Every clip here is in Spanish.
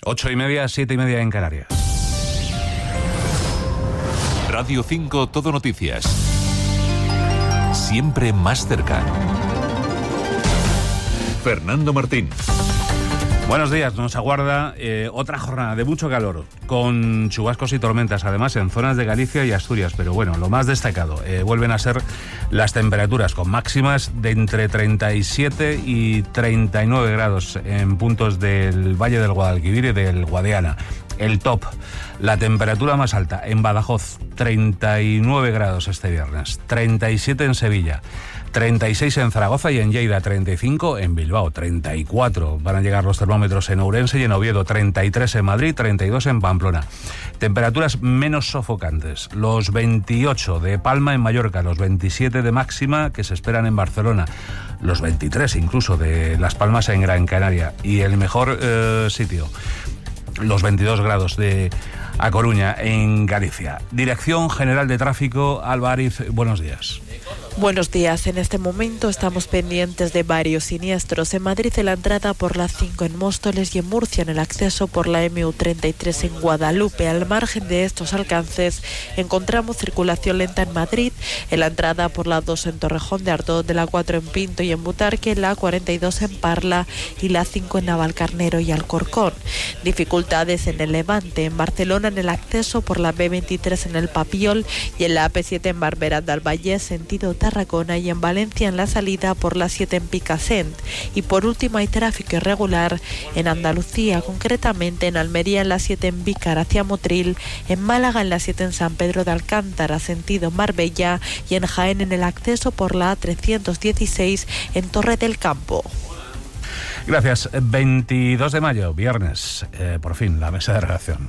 8:30, 7:30 en Canarias. Radio 5 Todo Noticias. Siempre más cerca. Fernando Martín. Buenos días, nos aguarda otra jornada de mucho calor, con chubascos y tormentas, además en zonas de Galicia y Asturias, pero bueno, lo más destacado, vuelven a ser las temperaturas, con máximas de entre 37 y 39 grados en puntos del Valle del Guadalquivir y del Guadiana. El top, la temperatura más alta en Badajoz, 39 grados este viernes, 37 en Sevilla, 36 en Zaragoza y en Lleida, 35 en Bilbao, 34 van a llegar los termómetros en Ourense y en Oviedo, 33 en Madrid, 32 en Pamplona. Temperaturas menos sofocantes, los 28 de Palma en Mallorca, los 27 de máxima que se esperan en Barcelona, los 23 incluso de Las Palmas en Gran Canaria, y el mejor sitio, los 22 grados de A Coruña, en Galicia. Dirección General de Tráfico, Alba Ariz, buenos días. Buenos días. En este momento estamos pendientes de varios siniestros. En Madrid, en la entrada por la 5 en Móstoles, y en Murcia, en el acceso por la MU33 en Guadalupe. Al margen de estos alcances, encontramos circulación lenta en Madrid, en la entrada por la 2 en Torrejón de Ardoz, de la 4 en Pinto y en Butarque, la 42 en Parla y la 5 en Navalcarnero y Alcorcón. Dificultades en el Levante, en Barcelona, en el acceso por la B23 en el Papiol y en la AP7 en Barberà del Vallès, sentido Tarragona, y en Valencia en la salida por la 7 en Picassent. Y por último hay tráfico irregular en Andalucía, concretamente en Almería en la 7 en Vícar hacia Motril, en Málaga en la 7 en San Pedro de Alcántara sentido Marbella y en Jaén en el acceso por la A316 en Torre del Campo. Gracias. 22 de mayo, viernes, por fin, la mesa de redacción.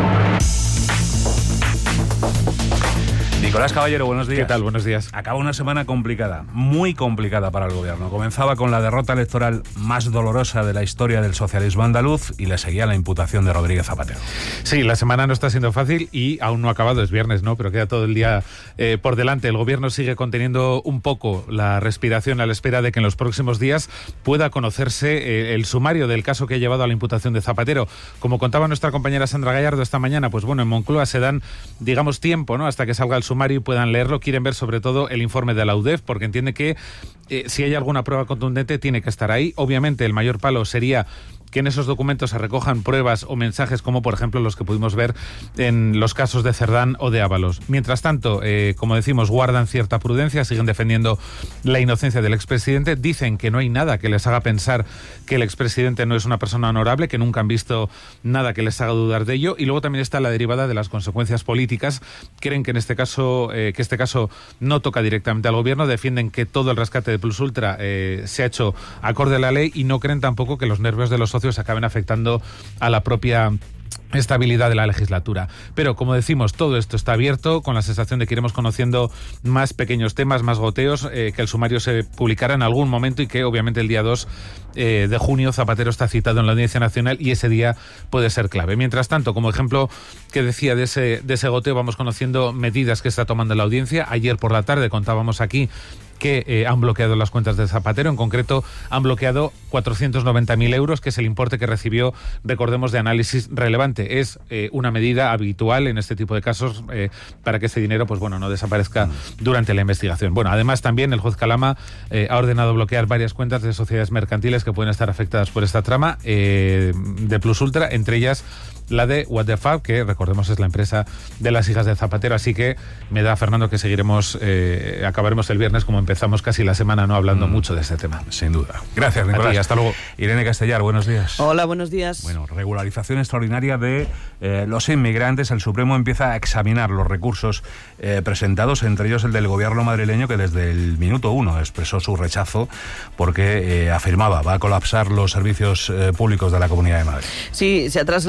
Nicolás Caballero, buenos días. ¿Qué tal? Buenos días. Acaba una semana complicada, muy complicada para el gobierno. Comenzaba con la derrota electoral más dolorosa de la historia del socialismo andaluz y le seguía la imputación de Rodríguez Zapatero. Sí, la semana no está siendo fácil y aún no ha acabado, es viernes, ¿no? Pero queda todo el día por delante. El gobierno sigue conteniendo un poco la respiración a la espera de que en los próximos días pueda conocerse el sumario del caso que ha llevado a la imputación de Zapatero. Como contaba nuestra compañera Sandra Gallardo esta mañana, pues bueno, en Moncloa se dan, digamos, tiempo, ¿no?, hasta que salga el sumario y puedan leerlo. Quieren ver sobre todo el informe de la UDEF, porque entiende que si hay alguna prueba contundente tiene que estar ahí. Obviamente el mayor palo sería que en esos documentos se recojan pruebas o mensajes como por ejemplo los que pudimos ver en los casos de Cerdán o de Ábalos. Mientras tanto, como decimos, guardan cierta prudencia, siguen defendiendo la inocencia del expresidente, dicen que no hay nada que les haga pensar que el expresidente no es una persona honorable, que nunca han visto nada que les haga dudar de ello, y luego también está la derivada de las consecuencias políticas. Creen que en este caso, no toca directamente al gobierno, defienden que todo el rescate de Plus Ultra se ha hecho acorde a la ley y no creen tampoco que los nervios de los socios acaben afectando a la propia estabilidad de la legislatura. Pero, como decimos, todo esto está abierto, con la sensación de que iremos conociendo más pequeños temas, más goteos, que el sumario se publicará en algún momento y que, obviamente, el día 2 de junio Zapatero está citado en la Audiencia Nacional y ese día puede ser clave. Mientras tanto, como ejemplo que decía de ese goteo, vamos conociendo medidas que está tomando la Audiencia. Ayer por la tarde contábamos aquí que han bloqueado las cuentas de Zapatero. En concreto, han bloqueado 490.000 euros, que es el importe que recibió, recordemos, de Análisis Relevante. Es una medida habitual en este tipo de casos para que ese dinero, pues bueno, no desaparezca durante la investigación. Bueno, además también el juez Calama ha ordenado bloquear varias cuentas de sociedades mercantiles que pueden estar afectadas por esta trama de Plus Ultra, entre ellas la de What the Fuck, que recordemos es la empresa de las hijas de Zapatero. Así que me da, Fernando, que seguiremos, acabaremos el viernes como empezamos casi la semana, no hablando mucho de este tema. Sin duda. Gracias, Nicolás. Ti, hasta luego. Irene Castellar, buenos días. Hola, buenos días. Bueno, regularización extraordinaria de los inmigrantes. El Supremo empieza a examinar los recursos presentados, entre ellos el del gobierno madrileño, que desde el minuto 1 expresó su rechazo porque afirmaba va a colapsar los servicios públicos de la Comunidad de Madrid. Sí, se ha trasladado el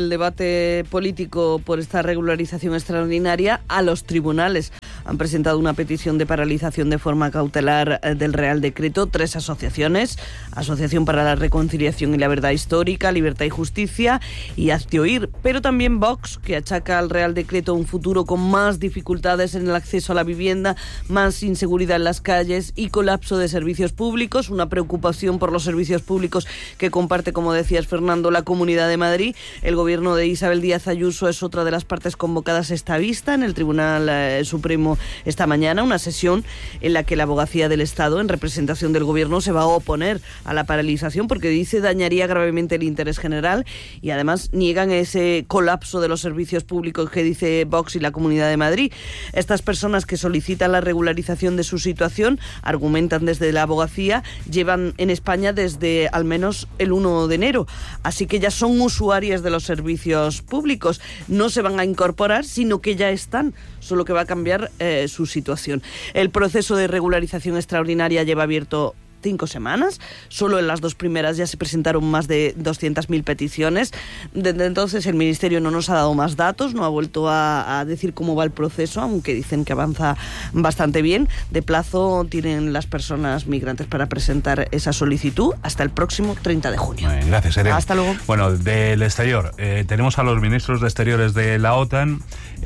el debate político por esta regularización extraordinaria a los tribunales. Han presentado una petición de paralización de forma cautelar del Real Decreto 3 asociaciones: Asociación para la Reconciliación y la Verdad Histórica, Libertad y Justicia y Hazte Oír, pero también Vox, que achaca al Real Decreto un futuro con más dificultades en el acceso a la vivienda, más inseguridad en las calles y colapso de servicios públicos, una preocupación por los servicios públicos que comparte, como decías, Fernando, la Comunidad de Madrid. El gobierno de Isabel Díaz Ayuso es otra de las partes convocadas a esta vista en el Tribunal Supremo esta mañana, una sesión en la que la Abogacía del Estado, en representación del gobierno, se va a oponer a la paralización porque dice dañaría gravemente el interés general, y además niegan ese colapso de los servicios públicos que dice Vox y la Comunidad de Madrid. Estas personas que solicitan la regularización de su situación, argumentan desde la abogacía, llevan en España desde al menos el 1 de enero, así que ya son usuarias de los servicios públicos. No se van a incorporar, sino que ya están, solo que va a cambiar su situación. El proceso de regularización extraordinaria lleva abierto 5 semanas. Solo en las 2 primeras ya se presentaron más de 200.000 peticiones. Desde entonces el Ministerio no nos ha dado más datos, no ha vuelto a decir cómo va el proceso, aunque dicen que avanza bastante bien. De plazo tienen las personas migrantes para presentar esa solicitud hasta el próximo 30 de junio. Gracias, Irene. Hasta luego. Bueno, del exterior, tenemos a los ministros de Exteriores de la OTAN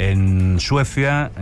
en Suecia,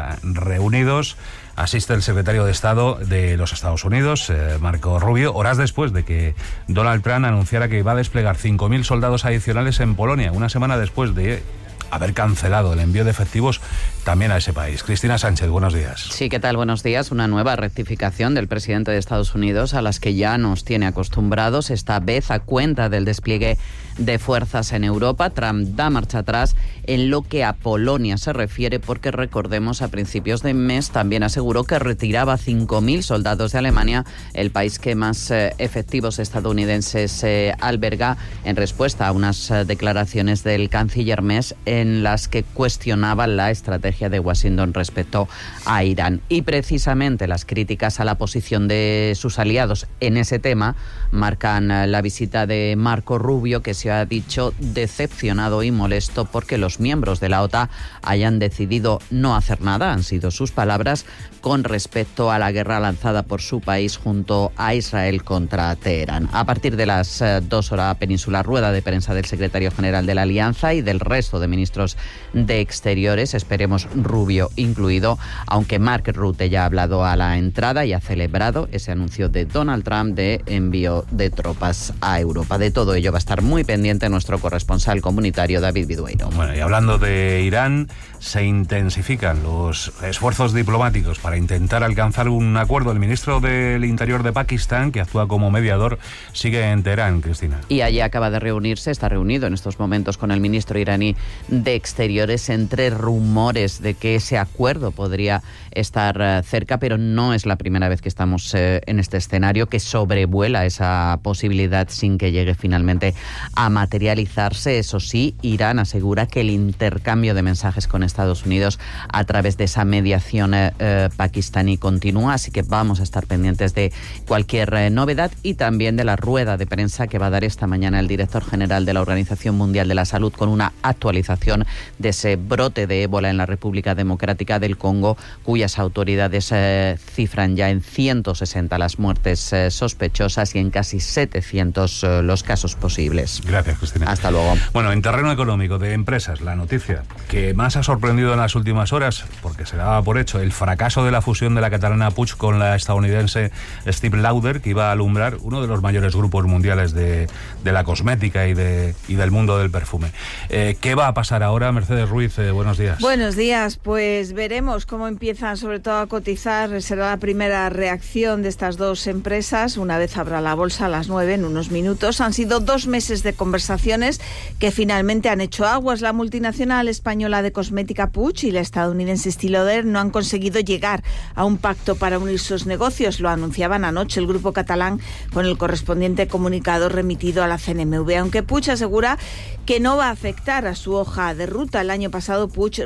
reunidos. Asiste el secretario de Estado de los Estados Unidos, Marco Rubio, horas después de que Donald Trump anunciara que iba a desplegar 5.000 soldados adicionales en Polonia, una semana después de haber cancelado el envío de efectivos también a ese país. Cristina Sánchez, buenos días. Sí, ¿qué tal? Buenos días. Una nueva rectificación del presidente de Estados Unidos a las que ya nos tiene acostumbrados, esta vez a cuenta del despliegue de fuerzas en Europa. Trump da marcha atrás en lo que a Polonia se refiere, porque recordemos, a principios de mes también aseguró que retiraba 5.000 soldados de Alemania, el país que más efectivos estadounidenses alberga, en respuesta a unas declaraciones del canciller Merz en las que cuestionaba la estrategia de Washington respecto a Irán. Y precisamente las críticas a la posición de sus aliados en ese tema marcan la visita de Marco Rubio, que se ha dicho decepcionado y molesto porque los miembros de la OTAN hayan decidido no hacer nada, han sido sus palabras, con respecto a la guerra lanzada por su país junto a Israel contra Teherán. A partir de las 2 horas peninsular, rueda de prensa del secretario general de la Alianza y del resto de ministros de Exteriores, esperemos Rubio incluido, aunque Mark Rutte ya ha hablado a la entrada y ha celebrado ese anuncio de Donald Trump de envío de tropas a Europa. De todo ello va a estar muy pendiente nuestro corresponsal comunitario David Vidueiro. Bueno, y hablando de Irán, se intensifican los esfuerzos diplomáticos para intentar alcanzar un acuerdo. El ministro del Interior de Pakistán, que actúa como mediador, sigue en Teherán, Cristina. Y allí acaba de reunirse, está reunido en estos momentos con el ministro iraní de Exteriores, entre rumores de que ese acuerdo podría estar cerca, pero no es la primera vez que estamos en este escenario, que sobrevuela esa posibilidad sin que llegue finalmente a materializarse. Eso sí, Irán asegura que el intercambio de mensajes con Estados Unidos a través de esa mediación pakistaní continúa, así que vamos a estar pendientes de cualquier novedad y también de la rueda de prensa que va a dar esta mañana el director general de la Organización Mundial de la Salud con una actualización de ese brote de ébola en la República Democrática del Congo, cuyas autoridades cifran ya en 160 las muertes sospechosas y en casi 700 los casos posibles. Gracias, Cristina. Hasta luego. Bueno, en terreno económico de empresas, la noticia que más ha sorprendido en las últimas horas, porque se daba por hecho el fracaso de la fusión de la catalana Puig con la estadounidense Estée Lauder, que iba a alumbrar uno de los mayores grupos mundiales de la cosmética y del mundo del perfume. ¿Qué va a pasar ahora? Mercedes Ruiz, buenos días. Buenos días, pues veremos cómo empiezan sobre todo a cotizar. Será la primera reacción de estas dos empresas una vez abra la bolsa a las 9 en unos minutos. Han sido 2 meses de conversaciones que finalmente han hecho aguas. La multinacional española de cosmética Puig y la estadounidense Estée Lauder no han conseguido llegar a un pacto para unir sus negocios. Lo anunciaban anoche el grupo catalán con el correspondiente comunicado remitido a la CNMV, aunque Puig asegura que no va a afectar a su hoja de ruta. El año pasado Puig registró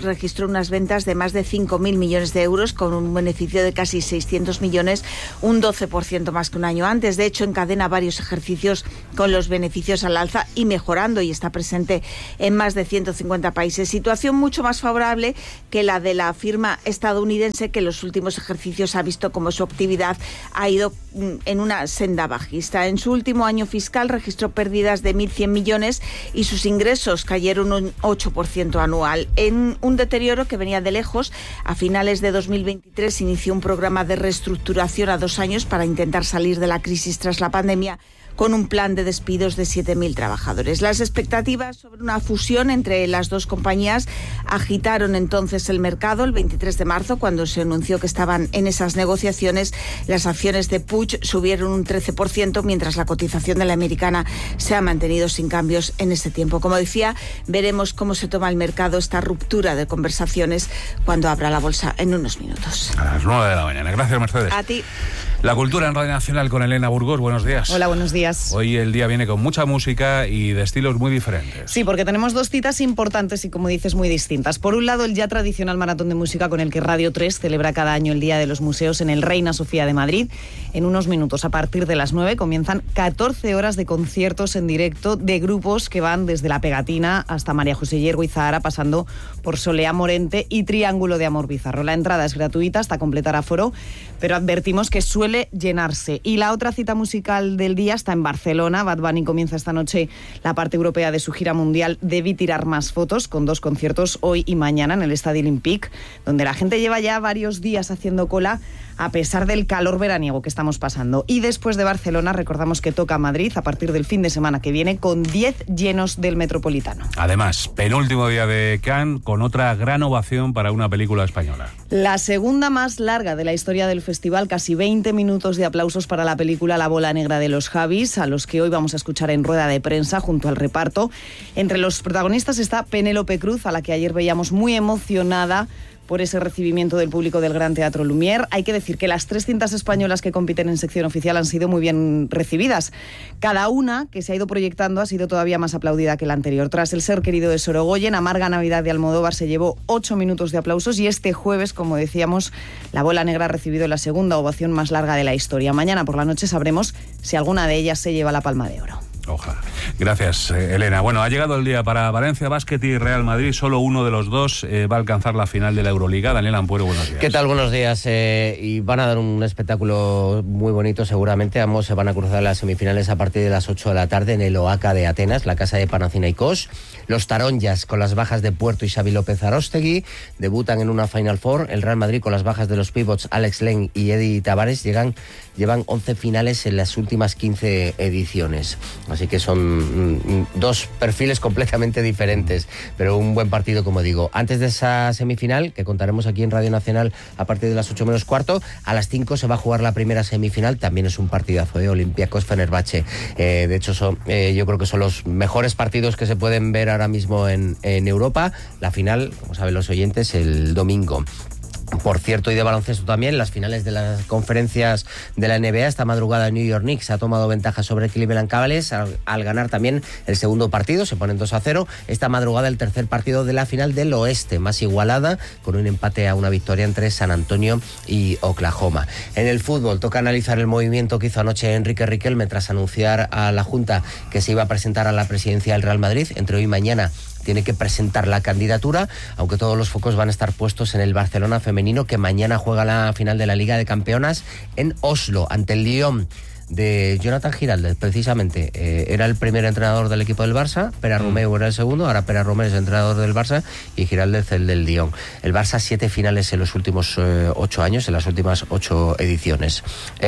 unas ventas de más de 5.000 millones de euros, con un beneficio de casi 600 millones, un 12% más que un año antes. De hecho, encadena varios ejercicios con los beneficios al alza y mejorando, y está presente en más de 150 países. Situación mucho más favorable que la de la firma estadounidense, que en los últimos ejercicios ha visto como su actividad ha ido en una senda bajista. En su último año fiscal registró pérdidas de 1.100 millones y sus ingresos cayeron un 8% anual. En un deterioro que venía de lejos, a finales de 2023 inició un programa de reestructuración a 2 años para intentar salir de la crisis tras la pandemia, con un plan de despidos de 7.000 trabajadores. Las expectativas sobre una fusión entre las dos compañías agitaron entonces el mercado. El 23 de marzo, cuando se anunció que estaban en esas negociaciones, las acciones de Puig subieron un 13%, mientras la cotización de la americana se ha mantenido sin cambios en este tiempo. Como decía, veremos cómo se toma el mercado esta ruptura de conversaciones cuando abra la bolsa en unos minutos. A las 9 de la mañana. Gracias, Mercedes. A ti. La cultura en Radio Nacional con Elena Burgos. Buenos días. Hola, buenos días. Hoy el día viene con mucha música y de estilos muy diferentes. Sí, porque tenemos 2 citas importantes y, como dices, muy distintas. Por un lado, el ya tradicional maratón de música con el que Radio 3 celebra cada año el Día de los Museos en el Reina Sofía de Madrid. En unos minutos, a partir de las 9, comienzan 14 horas de conciertos en directo de grupos que van desde La Pegatina hasta María José Hiergo y Zahara, pasando por Soleá Morente y Triángulo de Amor Bizarro. La entrada es gratuita hasta completar aforo, pero advertimos que suele llenarse. Y la otra cita musical del día está en Barcelona. Bad Bunny comienza esta noche la parte europea de su gira mundial Debí tirar más fotos, con 2 conciertos hoy y mañana en el Estadio Olympique, donde la gente lleva ya varios días haciendo cola a pesar del calor veraniego que estamos pasando. Y después de Barcelona, recordamos que toca Madrid a partir del fin de semana que viene, con 10 llenos del Metropolitano. Además, penúltimo día de Cannes, con otra gran ovación para una película española. La segunda más larga de la historia del festival, casi 20 minutos de aplausos para la película La bola negra de los Javis, a los que hoy vamos a escuchar en rueda de prensa junto al reparto. Entre los protagonistas está Penélope Cruz, a la que ayer veíamos muy emocionada por ese recibimiento del público del Gran Teatro Lumière. Hay que decir que las 3 cintas españolas que compiten en sección oficial han sido muy bien recibidas. Cada una que se ha ido proyectando ha sido todavía más aplaudida que la anterior. Tras El ser querido de Sorogoyen, Amarga Navidad de Almodóvar se llevó 8 minutos de aplausos, y este jueves, como decíamos, La bola negra ha recibido la segunda ovación más larga de la historia. Mañana por la noche sabremos si alguna de ellas se lleva la Palma de Oro. Ojalá. Gracias, Elena. Bueno, ha llegado el día para Valencia Basket y Real Madrid. Solo uno de los dos va a alcanzar la final de la Euroliga. Daniel Ampuero, buenos días. ¿Qué tal? Buenos días. Y van a dar un espectáculo muy bonito seguramente. Ambos se van a cruzar las semifinales a partir de las 8 de la tarde en el Oaca de Atenas, la casa de Panathinaikos. Los Taronjas, con las bajas de Puerto y Xavi López Aróstegui, debutan en una Final Four. El Real Madrid, con las bajas de los pivots Alex Len y Eddie Tavares, llevan 11 finales en las últimas 15 ediciones. Así que son 2 perfiles completamente diferentes, pero un buen partido, como digo. Antes de esa semifinal, que contaremos aquí en Radio Nacional a partir de las 8 menos cuarto, a las 5 se va a jugar la primera semifinal. También es un partidazo, Olympiacos-Fenerbahce. De hecho, yo creo que son los mejores partidos que se pueden ver ahora mismo en Europa. La final, como saben los oyentes, el domingo. Por cierto, y de baloncesto también, las finales de las conferencias de la NBA. Esta madrugada New York Knicks ha tomado ventaja sobre Cleveland Cavaliers al ganar también el segundo partido, se ponen 2-0. Esta madrugada el tercer partido de la final del oeste, más igualada, con un empate a una victoria entre San Antonio y Oklahoma. En el fútbol toca analizar el movimiento que hizo anoche Enrique Riquelme tras anunciar a la Junta que se iba a presentar a la presidencia del Real Madrid. Entre hoy y mañana tiene que presentar la candidatura, aunque todos los focos van a estar puestos en el Barcelona femenino, que mañana juega la final de la Liga de Campeonas en Oslo, ante el Lyon de Jonathan Giraldez, precisamente. Era el primer entrenador del equipo del Barça, Pere Romeu era el segundo, ahora Pere Romeu es el entrenador del Barça y Giraldez el del Lyon. El Barça 7 finales en los últimos 8 años, en las últimas 8 ediciones.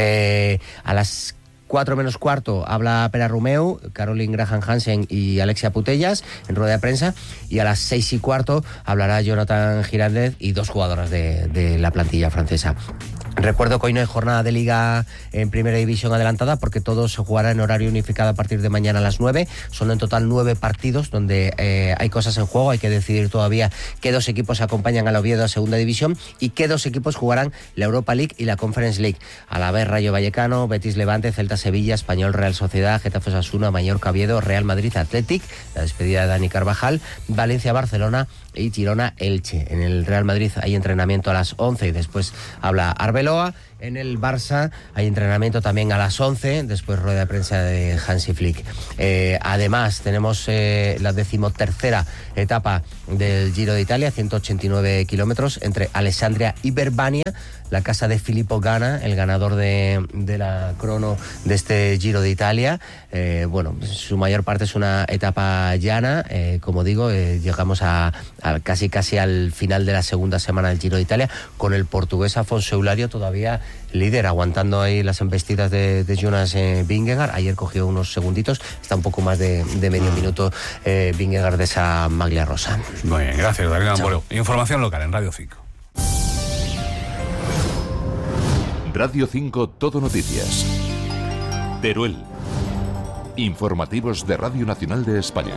A las 4 menos cuarto habla Pere Romeu, Caroline Graham Hansen y Alexia Putellas en rueda de prensa, y a las 6 y cuarto hablará Jonathan Giraldez y 2 jugadoras de la plantilla francesa. Recuerdo que hoy no hay jornada de Liga en Primera División adelantada porque todo se jugará en horario unificado a partir de mañana a las 9. Son en total 9 partidos donde hay cosas en juego. Hay que decidir todavía qué 2 equipos acompañan al Oviedo a Segunda División y qué 2 equipos jugarán la Europa League y la Conference League. A la vez Rayo Vallecano, Betis Levante, Celta Sevilla, Español Real Sociedad, Getafe Osasuna, Mallorca Oviedo, Real Madrid Athletic, la despedida de Dani Carvajal, Valencia Barcelona y Girona Elche. En el Real Madrid hay entrenamiento a las 11 y después habla Arbeloa. En el Barça hay entrenamiento también a las 11, después rueda de prensa de Hansi Flick. Además tenemos la 13ª etapa del Giro de Italia, 189 kilómetros entre Alessandria y Verbania, la casa de Filippo Ganna, el ganador de la crono de este Giro de Italia. Su mayor parte es una etapa llana, como digo, llegamos a casi al final de la segunda semana del Giro de Italia, con el portugués Afonso Eulario todavía líder, aguantando ahí las embestidas de Jonas Vingegaard. Ayer cogió unos segunditos, está un poco más de medio minuto Vingegaard de esa maglia rosa. Muy bien, gracias, David Ambrosio. Información local en Radio 5. Radio 5 Todo Noticias. Teruel. Informativos de Radio Nacional de España.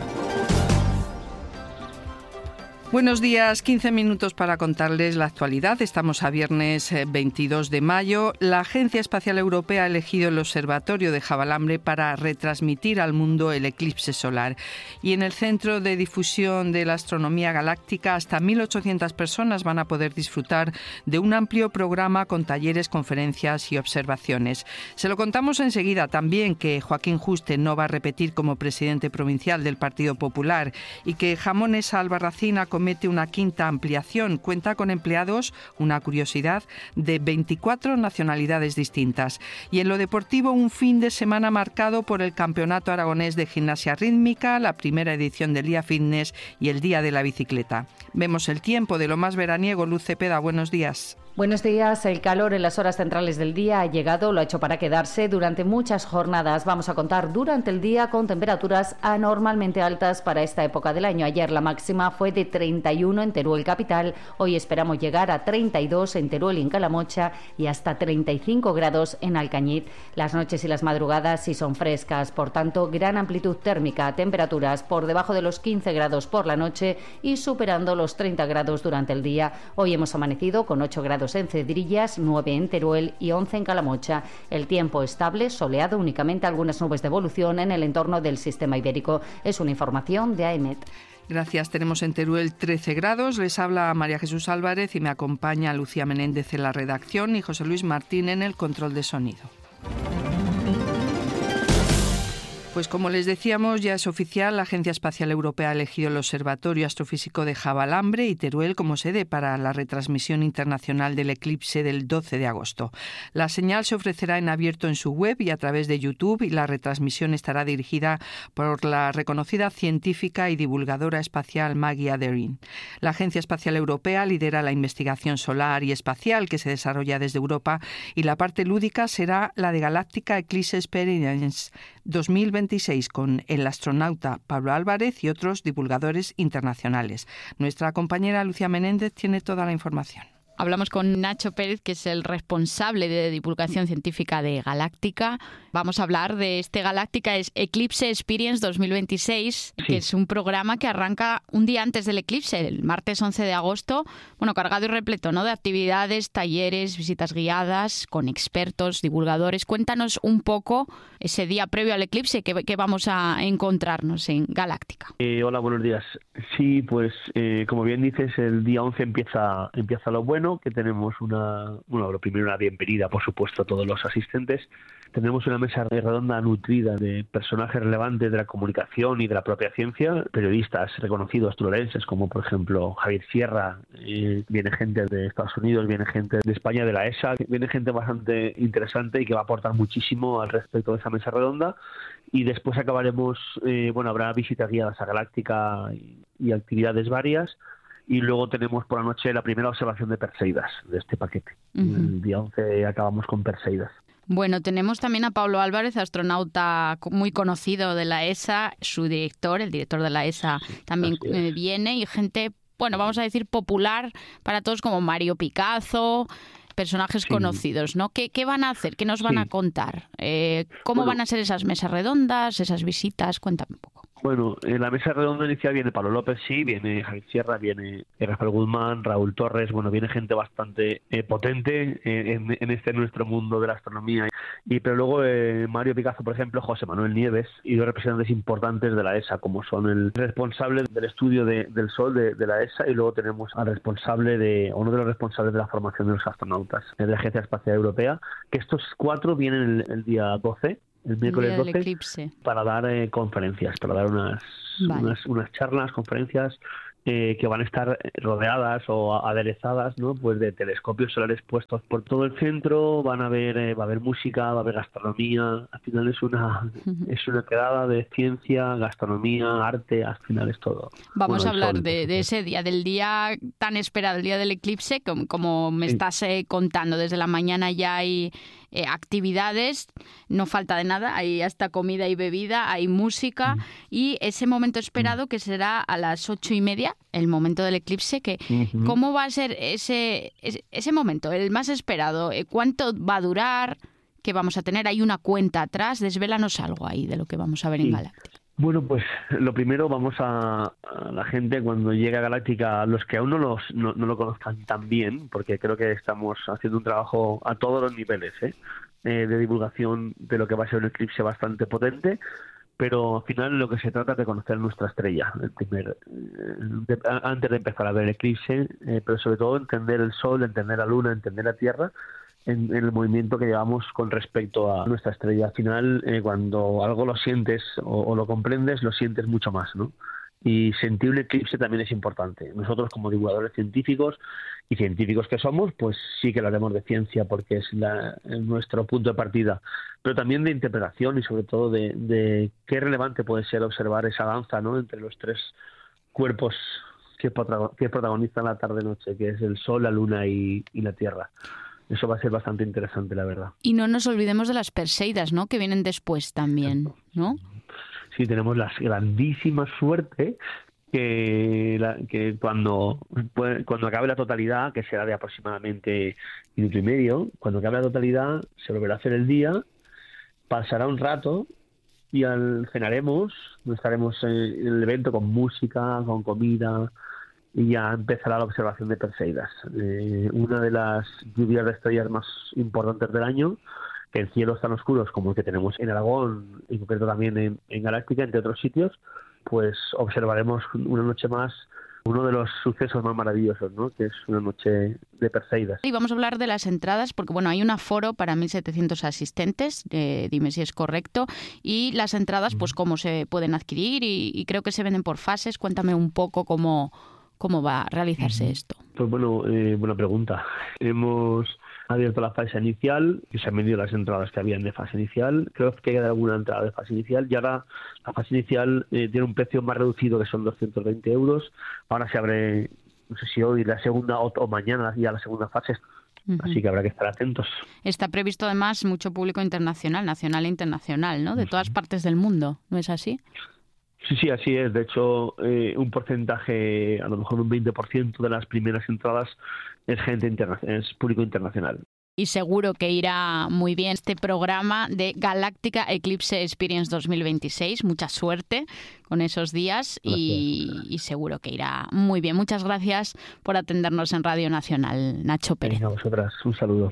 Buenos días, 15 minutos para contarles la actualidad. Estamos a viernes 22 de mayo. La Agencia Espacial Europea ha elegido el Observatorio de Javalambre para retransmitir al mundo el eclipse solar. Y en el Centro de Difusión de la Astronomía Galáctica, hasta 1.800 personas van a poder disfrutar de un amplio programa con talleres, conferencias y observaciones. Se lo contamos enseguida también que Joaquín Juste no va a repetir como presidente provincial del Partido Popular y que Jamones Albarracín comete una 5ª ampliación. Cuenta con empleados, una curiosidad, de 24 nacionalidades distintas. Y en lo deportivo, un fin de semana marcado por el Campeonato Aragonés de Gimnasia Rítmica, la primera edición del Día Fitness y el Día de la Bicicleta. Vemos el tiempo de lo más veraniego. Luz Cepeda, buenos días. Buenos días. El calor en las horas centrales del día ha llegado, lo ha hecho para quedarse durante muchas jornadas. Vamos a contar durante el día con temperaturas anormalmente altas para esta época del año. Ayer la máxima fue de 31 en Teruel capital. Hoy esperamos llegar a 32 en Teruel y en Calamocha y hasta 35 grados en Alcañiz. Las noches y las madrugadas sí son frescas, por tanto, gran amplitud térmica, temperaturas por debajo de los 15 grados por la noche y superando los 30 grados durante el día. Hoy hemos amanecido con 8 grados en Cedrillas, 9 en Teruel y 11 en Calamocha. El tiempo estable, soleado, únicamente algunas nubes de evolución en el entorno del sistema ibérico. Es una información de AEMET. Gracias. Tenemos en Teruel 13 grados. Les habla María Jesús Álvarez y me acompaña Lucía Menéndez en la redacción y José Luis Martín en el control de sonido. Pues como les decíamos, ya es oficial, la Agencia Espacial Europea ha elegido el Observatorio Astrofísico de Javalambre y Teruel como sede para la retransmisión internacional del eclipse del 12 de agosto. La señal se ofrecerá en abierto en su web y a través de YouTube y la retransmisión estará dirigida por la reconocida científica y divulgadora espacial Maggie Aderin. La Agencia Espacial Europea lidera la investigación solar y espacial que se desarrolla desde Europa y la parte lúdica será la de Galactica Eclipse Experience 2026 con el astronauta Pablo Álvarez y otros divulgadores internacionales. Nuestra compañera Lucía Menéndez tiene toda la información. Hablamos con Nacho Pérez, que es el responsable de divulgación científica de Galáctica. Vamos a hablar de este Galáctica Eclipse Experience 2026, que es un programa que arranca un día antes del eclipse, el martes 11 de agosto. Bueno, cargado y repleto, ¿no?, de actividades, talleres, visitas guiadas con expertos, divulgadores. Cuéntanos un poco ese día previo al eclipse que vamos a encontrarnos en Galáctica. Hola, buenos días. Sí, pues como bien dices, el día 11 empieza lo bueno, que tenemos lo primero una bienvenida, por supuesto, a todos los asistentes. Tenemos una mesa redonda nutrida de personajes relevantes de la comunicación y de la propia ciencia, periodistas reconocidos turolenses como por ejemplo Javier Sierra, viene gente de Estados Unidos, viene gente de España, de la ESA, viene gente bastante interesante y que va a aportar muchísimo al respecto de esa mesa redonda. Y después acabaremos, habrá visitas guiadas a Galáctica y actividades varias. Y luego tenemos por la noche la primera observación de Perseidas, de este paquete. El día 11 acabamos con Perseidas. Bueno, tenemos también a Pablo Álvarez, astronauta muy conocido de la ESA, su director, el director de la ESA también viene, y gente, vamos a decir popular para todos como Mario Picazo, personajes conocidos, ¿no? ¿Qué van a hacer? ¿Qué nos van a contar? ¿Cómo van a ser esas mesas redondas, esas visitas? Cuéntame un poco. Bueno, en la mesa redonda inicial viene Pablo López, sí, viene Javier Sierra, viene Rafael Guzmán, Raúl Torres, bueno, viene gente bastante potente en este nuestro mundo de la astronomía. Pero luego Mario Picazo, por ejemplo, José Manuel Nieves y dos representantes importantes de la ESA, como son el responsable del estudio del Sol de la ESA, y luego tenemos al responsable uno de los responsables de la formación de los astronautas de la Agencia Espacial Europea, que estos 4 vienen el día 12, el miércoles 12, para dar conferencias, para dar unas charlas, conferencias que van a estar rodeadas o aderezadas, ¿no? Pues de telescopios solares puestos por todo el centro. Va a haber música, va a haber gastronomía. Al final es una quedada de ciencia, gastronomía, arte. Al final es todo. Vamos a hablar de ese día, del día tan esperado, el día del eclipse, como me estás contando. Desde la mañana ya hay actividades, no falta de nada, hay hasta comida y bebida, hay música y ese momento esperado que será a las 8:30, el momento del eclipse, ¿cómo va a ser ese momento, el más esperado? ¿Cuánto va a durar? ¿Qué vamos a tener? ¿Hay una cuenta atrás? Desvélanos algo ahí de lo que vamos a ver en Galáctica. Bueno, pues lo primero, vamos a la gente cuando llegue a Galáctica, los que aún no lo conozcan tan bien, porque creo que estamos haciendo un trabajo a todos los niveles de divulgación de lo que va a ser un eclipse bastante potente, pero al final lo que se trata es de conocer nuestra estrella, antes de empezar a ver el eclipse, pero sobre todo entender el Sol, entender la Luna, entender la Tierra, en el movimiento que llevamos con respecto a nuestra estrella. Al final, cuando algo lo sientes o lo comprendes, lo sientes mucho más, ¿no? Y sentir un eclipse también es importante. Nosotros, como divulgadores científicos y científicos que somos, pues sí que hablaremos de ciencia porque es nuestro punto de partida, pero también de interpretación y sobre todo de qué relevante puede ser observar esa danza, ¿no? Entre los 3 cuerpos que protagonizan la tarde-noche, que es el Sol, la Luna y la Tierra. Eso va a ser bastante interesante, la verdad. Y no nos olvidemos de las Perseidas, ¿no? Que vienen después también, ¿no? Sí, tenemos la grandísima suerte que cuando acabe la totalidad, que será de aproximadamente 1 minuto y medio, cuando acabe la totalidad se volverá a hacer el día, pasará un rato y cenaremos, estaremos en el evento con música, con comida, y ya empezará la observación de Perseidas, una de las lluvias de estrellas más importantes del año, que en cielos tan oscuros como el que tenemos en Aragón, en concreto también en Galáctica, entre otros sitios, pues observaremos una noche más uno de los sucesos más maravillosos, ¿no? Que es una noche de Perseidas. Y vamos a hablar de las entradas, porque bueno, hay un aforo para 1.700 asistentes, dime si es correcto, y las entradas, pues cómo se pueden adquirir, y creo que se venden por fases. Cuéntame un poco cómo va a realizarse esto. Pues bueno, buena pregunta. Hemos abierto la fase inicial, que se han vendido las entradas que habían de fase inicial. Creo que queda alguna entrada de fase inicial y ahora la fase inicial tiene un precio más reducido, que son 220 euros. Ahora se abre, no sé si hoy, la segunda o mañana ya la segunda fase. Así que habrá que estar atentos. Está previsto además mucho público internacional, nacional e internacional, ¿no? De todas partes del mundo, ¿no es así? Sí, así es. De hecho, un porcentaje, a lo mejor un 20% de las primeras entradas es es público internacional. Y seguro que irá muy bien este programa de Galáctica Eclipse Experience 2026. Mucha suerte con esos días y seguro que irá muy bien. Muchas gracias por atendernos en Radio Nacional, Nacho Pérez. A vosotras, un saludo.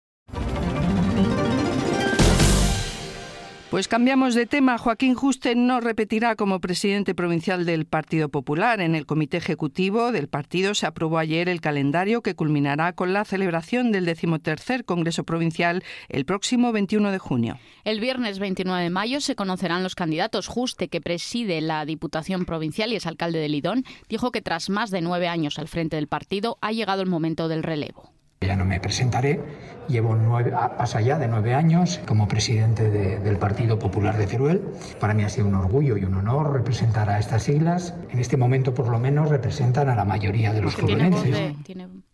Pues cambiamos de tema. Joaquín Juste no repetirá como presidente provincial del Partido Popular. En el Comité Ejecutivo del partido se aprobó ayer el calendario que culminará con la celebración del 13º Congreso Provincial el próximo 21 de junio. El viernes 29 de mayo se conocerán los candidatos. Juste, que preside la Diputación Provincial y es alcalde de Lidón, dijo que tras más de 9 años al frente del partido ha llegado el momento del relevo. Ya no me presentaré, llevo pasa ya de 9 años como presidente del Partido Popular de Teruel. Para mí ha sido un orgullo y un honor representar a estas siglas. En este momento, por lo menos, representan a la mayoría de los turulenses.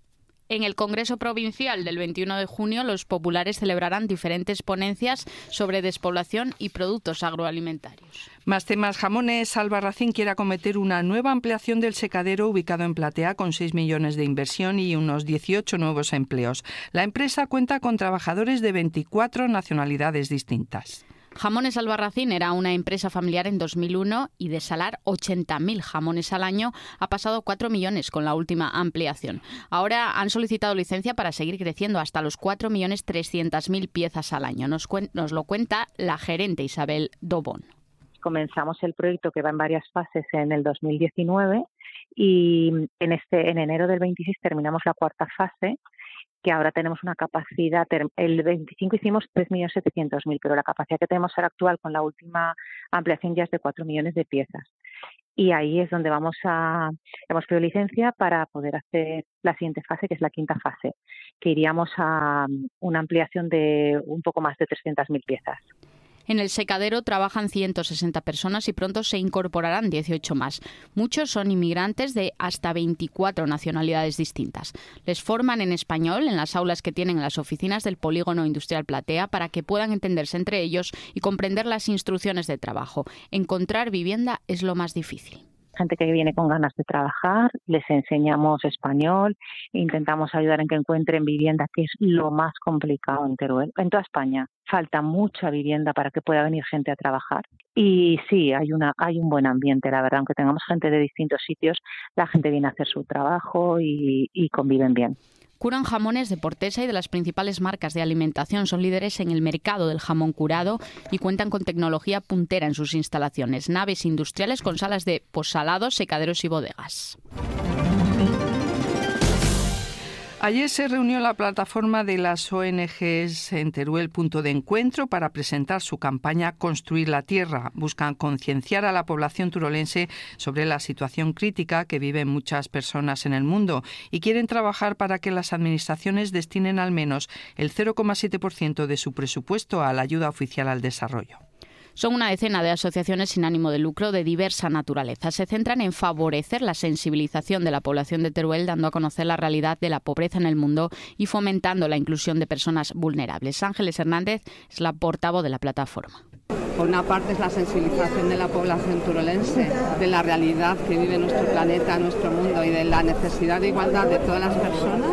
En el Congreso Provincial del 21 de junio, los populares celebrarán diferentes ponencias sobre despoblación y productos agroalimentarios. Más temas. Jamones Albarracín quiere acometer una nueva ampliación del secadero ubicado en Platea con 6 millones de inversión y unos 18 nuevos empleos. La empresa cuenta con trabajadores de 24 nacionalidades distintas. Jamones Albarracín era una empresa familiar en 2001 y de salar 80.000 jamones al año ha pasado a 4 millones con la última ampliación. Ahora han solicitado licencia para seguir creciendo hasta los 4.300.000 piezas al año. Nos lo cuenta la gerente Isabel Dobón. Comenzamos el proyecto, que va en varias fases, en el 2019 y en enero del 26 terminamos la cuarta fase, que ahora tenemos una capacidad, el 25 hicimos 3.700.000, pero la capacidad que tenemos ahora actual con la última ampliación ya es de 4 millones de piezas. Y ahí es donde hemos pedido licencia para poder hacer la siguiente fase, que es la quinta fase, que iríamos a una ampliación de un poco más de 300.000 piezas. En el secadero trabajan 160 personas y pronto se incorporarán 18 más. Muchos son inmigrantes de hasta 24 nacionalidades distintas. Les forman en español en las aulas que tienen en las oficinas del Polígono Industrial Platea para que puedan entenderse entre ellos y comprender las instrucciones de trabajo. Encontrar vivienda es lo más difícil. Gente que viene con ganas de trabajar, les enseñamos español, intentamos ayudar en que encuentren vivienda, que es lo más complicado en Teruel. En toda España falta mucha vivienda para que pueda venir gente a trabajar. Y sí, hay un buen ambiente, la verdad, aunque tengamos gente de distintos sitios, la gente viene a hacer su trabajo y conviven bien. Curan jamones de Portesa y de las principales marcas de alimentación. Son líderes en el mercado del jamón curado y cuentan con tecnología puntera en sus instalaciones. Naves industriales con salas de posalados, secaderos y bodegas. Ayer se reunió la plataforma de las ONGs en Teruel, punto de encuentro, para presentar su campaña Construir la Tierra. Buscan concienciar a la población turolense sobre la situación crítica que viven muchas personas en el mundo y quieren trabajar para que las administraciones destinen al menos el 0,7% de su presupuesto a la ayuda oficial al desarrollo. Son una decena de asociaciones sin ánimo de lucro de diversa naturaleza. Se centran en favorecer la sensibilización de la población de Teruel, dando a conocer la realidad de la pobreza en el mundo y fomentando la inclusión de personas vulnerables. Ángeles Hernández es la portavoz de la plataforma. Por una parte es la sensibilización de la población turolense, de la realidad que vive nuestro planeta, nuestro mundo y de la necesidad de igualdad de todas las personas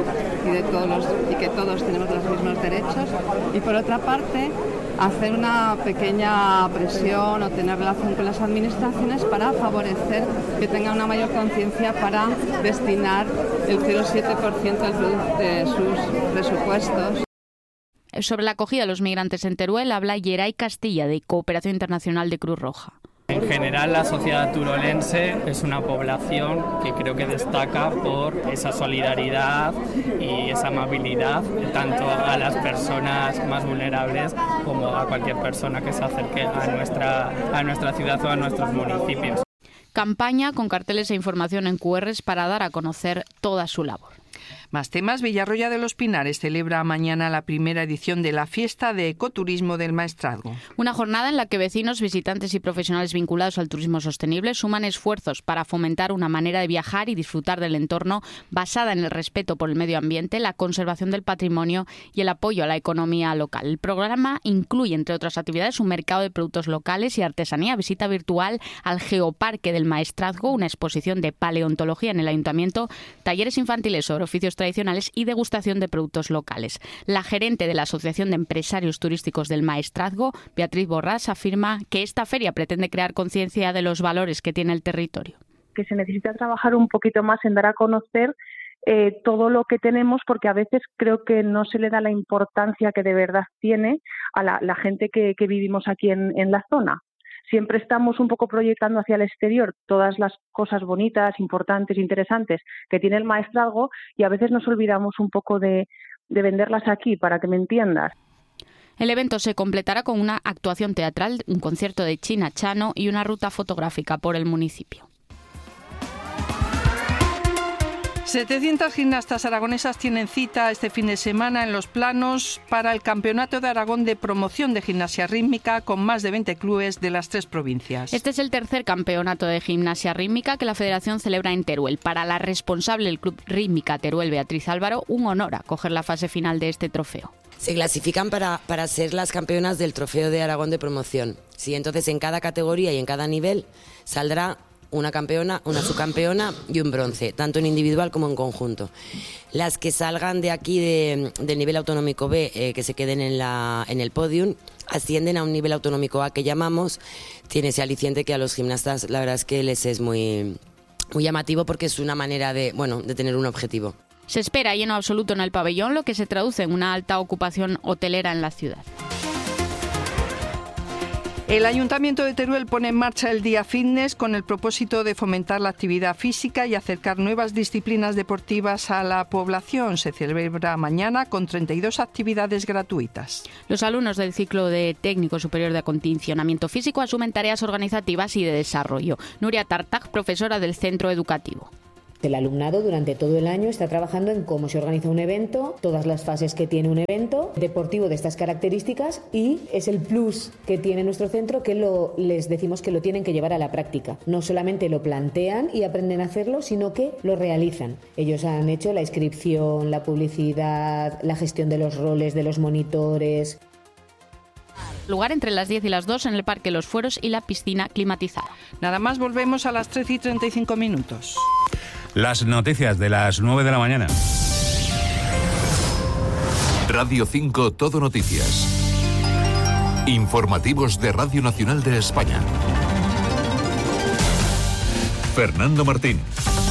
y que todos tenemos los mismos derechos. Y por otra parte, hacer una pequeña presión o tener relación con las administraciones para favorecer que tengan una mayor conciencia para destinar el 0,7% de sus presupuestos. Sobre la acogida de los migrantes en Teruel habla Yeray Castilla, de Cooperación Internacional de Cruz Roja. En general, la sociedad turolense es una población que creo que destaca por esa solidaridad y esa amabilidad, tanto a las personas más vulnerables como a cualquier persona que se acerque a nuestra ciudad o a nuestros municipios. Campaña con carteles e información en QRs para dar a conocer toda su labor. Más temas. Villarroya de los Pinares celebra mañana la primera edición de la Fiesta de Ecoturismo del Maestrazgo. Una jornada en la que vecinos, visitantes y profesionales vinculados al turismo sostenible suman esfuerzos para fomentar una manera de viajar y disfrutar del entorno basada en el respeto por el medio ambiente, la conservación del patrimonio y el apoyo a la economía local. El programa incluye, entre otras actividades, un mercado de productos locales y artesanía, visita virtual al Geoparque del Maestrazgo, una exposición de paleontología en el ayuntamiento, talleres infantiles sobre oficios tradicionales y degustación de productos locales. La gerente de la Asociación de Empresarios Turísticos del Maestrazgo, Beatriz Borrás, afirma que esta feria pretende crear conciencia de los valores que tiene el territorio. Que se necesita trabajar un poquito más en dar a conocer todo lo que tenemos, porque a veces creo que no se le da la importancia que de verdad tiene a la gente que vivimos aquí en la zona. Siempre estamos un poco proyectando hacia el exterior todas las cosas bonitas, importantes, interesantes que tiene el Maestrazgo y a veces nos olvidamos un poco de venderlas aquí, para que me entiendas. El evento se completará con una actuación teatral, un concierto de China Chano y una ruta fotográfica por el municipio. 700 gimnastas aragonesas tienen cita este fin de semana en los planos para el Campeonato de Aragón de Promoción de Gimnasia Rítmica con más de 20 clubes de las 3 provincias. Este es el tercer campeonato de gimnasia rítmica que la Federación celebra en Teruel. Para la responsable del Club Rítmica Teruel, Beatriz Álvaro, un honor acoger la fase final de este trofeo. Se clasifican para ser las campeonas del Trofeo de Aragón de Promoción. Sí, entonces en cada categoría y en cada nivel saldrá una campeona, una subcampeona y un bronce, tanto en individual como en conjunto. Las que salgan de aquí del nivel autonómico B, que se queden en el podium, ascienden a un nivel autonómico A que llamamos. Tiene ese aliciente que a los gimnastas la verdad es que les es muy, muy llamativo porque es una manera de tener un objetivo. Se espera lleno absoluto en el pabellón, lo que se traduce en una alta ocupación hotelera en la ciudad. El Ayuntamiento de Teruel pone en marcha el Día Fitness con el propósito de fomentar la actividad física y acercar nuevas disciplinas deportivas a la población. Se celebra mañana con 32 actividades gratuitas. Los alumnos del ciclo de Técnico Superior de Acondicionamiento Físico asumen tareas organizativas y de desarrollo. Nuria Tartag, profesora del centro educativo. El alumnado durante todo el año está trabajando en cómo se organiza un evento, todas las fases que tiene un evento deportivo de estas características, y es el plus que tiene nuestro centro que les decimos que lo tienen que llevar a la práctica. No solamente lo plantean y aprenden a hacerlo, sino que lo realizan. Ellos han hecho la inscripción, la publicidad, la gestión de los roles, de los monitores. Lugar entre las 10 y las 2 en el Parque Los Fueros y la piscina climatizada. Nada más, volvemos a las 13:35. Las noticias de las 9 de la mañana. Radio 5 Todo Noticias. Informativos de Radio Nacional de España. Fernando Martín.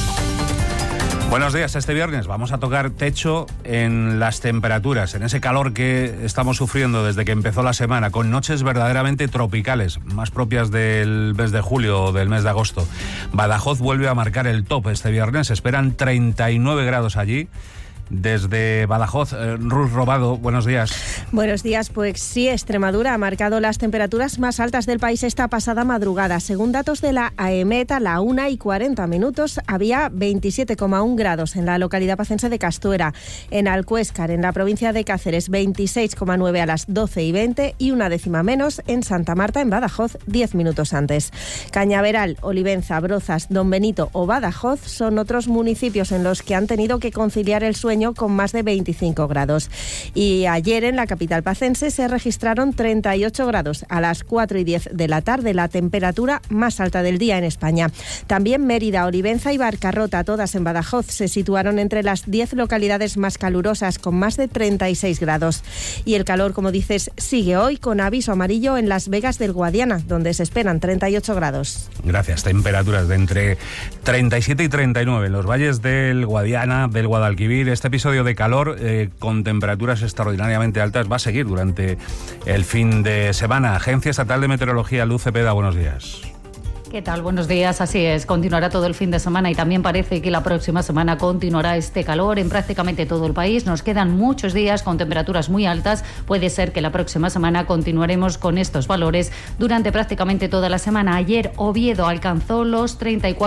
Buenos días. Este viernes vamos a tocar techo en las temperaturas, en ese calor que estamos sufriendo desde que empezó la semana, con noches verdaderamente tropicales, más propias del mes de julio o del mes de agosto. Badajoz vuelve a marcar el top este viernes, esperan 39 grados allí. Desde Badajoz, Ruth Robado, buenos días. Buenos días, pues sí, Extremadura ha marcado las temperaturas más altas del país esta pasada madrugada. Según datos de la AEMET, a la 1:40 había 27,1 grados en la localidad pacense de Castuera. En Alcuéscar, en la provincia de Cáceres, 26,9 a las 12:20 y una décima menos en Santa Marta, en Badajoz, 10 minutos antes. Cañaveral, Olivenza, Brozas, Don Benito o Badajoz son otros municipios en los que han tenido que conciliar el sueño con más de 25 grados. Y ayer en la capital pacense se registraron 38 grados a las 4:10 de la tarde, la temperatura más alta del día en España. También Mérida, Olivenza y Barcarrota, todas en Badajoz, se situaron entre las 10 localidades más calurosas con más de 36 grados. Y el calor, como dices, sigue hoy con aviso amarillo en Las Vegas del Guadiana, donde se esperan 38 grados. Gracias. Temperaturas de entre 37 y 39 en los valles del Guadiana, del Guadalquivir. Este episodio de calor con temperaturas extraordinariamente altas va a seguir durante el fin de semana. Agencia Estatal de Meteorología, Luz Cepeda, buenos días. ¿Qué tal? Buenos días. Así es, continuará todo el fin de semana y también parece que la próxima semana continuará este calor en prácticamente todo el país. Nos quedan muchos días con temperaturas muy altas. Puede ser que la próxima semana continuaremos con estos valores durante prácticamente toda la semana. Ayer Oviedo alcanzó los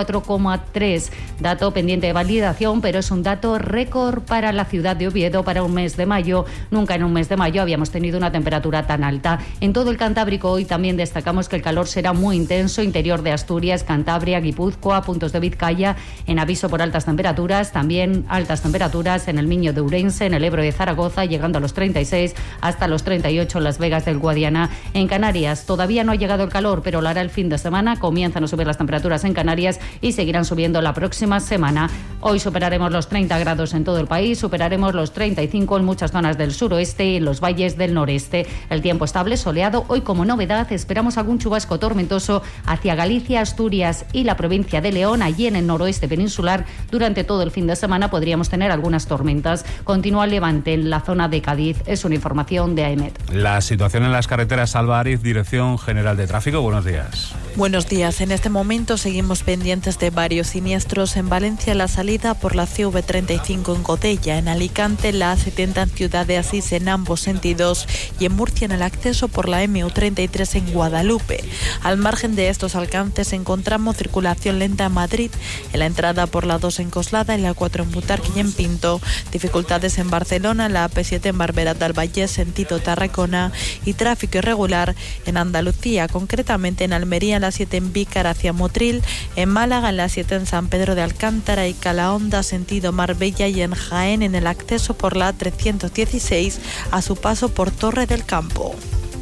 34,3, dato pendiente de validación, pero es un dato récord para la ciudad de Oviedo para un mes de mayo. Nunca en un mes de mayo habíamos tenido una temperatura tan alta. En todo el Cantábrico hoy también destacamos que el calor será muy intenso, interior de Asturias, Cantabria, Guipúzcoa, puntos de Vizcaya en aviso por altas temperaturas, también altas temperaturas en el Miño de Ourense, en el Ebro de Zaragoza, llegando a los 36 hasta los 38 en Las Vegas del Guadiana. En Canarias todavía no ha llegado el calor, pero lo hará el fin de semana. Comienzan a subir las temperaturas en Canarias y seguirán subiendo la próxima semana. Hoy superaremos los 30 grados en todo el país, superaremos los 35 en muchas zonas del suroeste y en los valles del noreste. El tiempo estable, soleado. Hoy, como novedad, esperamos algún chubasco tormentoso hacia Galicia, Asturias y la provincia de León. Allí en el noroeste peninsular durante todo el fin de semana podríamos tener algunas tormentas. Continúa el levante en la zona de Cádiz. Es una información de AEMET. La situación en las carreteras. Salva Ariz, Dirección General de Tráfico. Buenos días. Buenos días. En este momento seguimos pendientes de varios siniestros. En Valencia, la salida por la CV35 en Godella, en Alicante la A70 en Ciudad de Asís en ambos sentidos y en Murcia en el acceso por la MU33 en Guadalupe. Al margen de estos alcances inmigrantes encontramos circulación lenta en Madrid, en la entrada por la 2 en Coslada, en la 4 en Butarque y en Pinto. Dificultades en Barcelona, en la AP7 en Barberà del Vallès, sentido Tarragona, y tráfico irregular en Andalucía, concretamente en Almería, en la 7 en Vícar hacia Motril, en Málaga, en la 7 en San Pedro de Alcántara y Calahonda, sentido Marbella, y en Jaén, en el acceso por la 316 a su paso por Torre del Campo.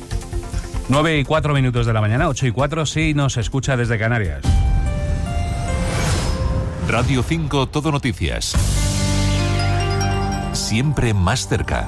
9:04 de la mañana, 8:04, sí nos escucha desde Canarias. Radio 5 Todo Noticias. Siempre más cerca.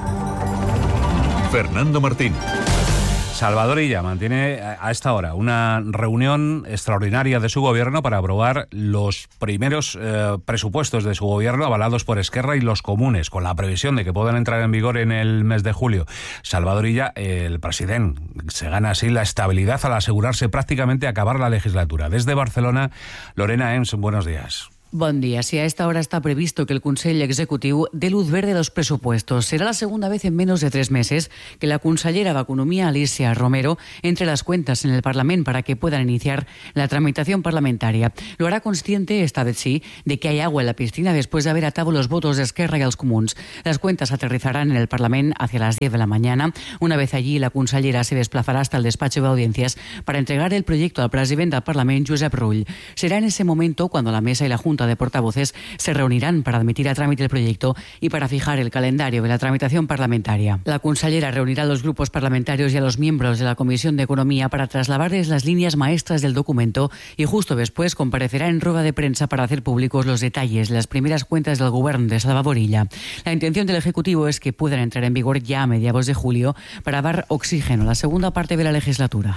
Fernando Martín. Salvador Illa mantiene a esta hora una reunión extraordinaria de su gobierno para aprobar los primeros presupuestos de su gobierno avalados por Esquerra y los comunes, con la previsión de que puedan entrar en vigor en el mes de julio. Salvador Illa, el presidente, se gana así la estabilidad al asegurarse prácticamente acabar la legislatura. Desde Barcelona, Lorena Ems, buenos días. Bon dia. Si a esta hora está previsto que el Consell Executiu dé luz verde a los presupuestos. Será la segunda vez en menos de 3 meses que la consellera d'Economia, Alicia Romero, entre las cuentas en el Parlament para que puedan iniciar la tramitación parlamentaria. Lo hará consciente, esta vez sí, de que hay agua en la piscina después de haber atado los votos de Esquerra y los comuns. Las cuentas aterrizarán en el Parlament hacia las 10 de la mañana. Una vez allí, la consellera se desplazará hasta el despacho de audiencias para entregar el proyecto al presidente del Parlament, Josep Rull. Será en ese momento cuando la mesa y la Junta de Portavoces se reunirán para admitir a trámite el proyecto y para fijar el calendario de la tramitación parlamentaria. La consellera reunirá a los grupos parlamentarios y a los miembros de la Comisión de Economía para trasladarles las líneas maestras del documento y justo después comparecerá en rueda de prensa para hacer públicos los detalles de las primeras cuentas del gobierno de Salvador Illa. La intención del Ejecutivo es que puedan entrar en vigor ya a mediados de julio para dar oxígeno a la segunda parte de la legislatura.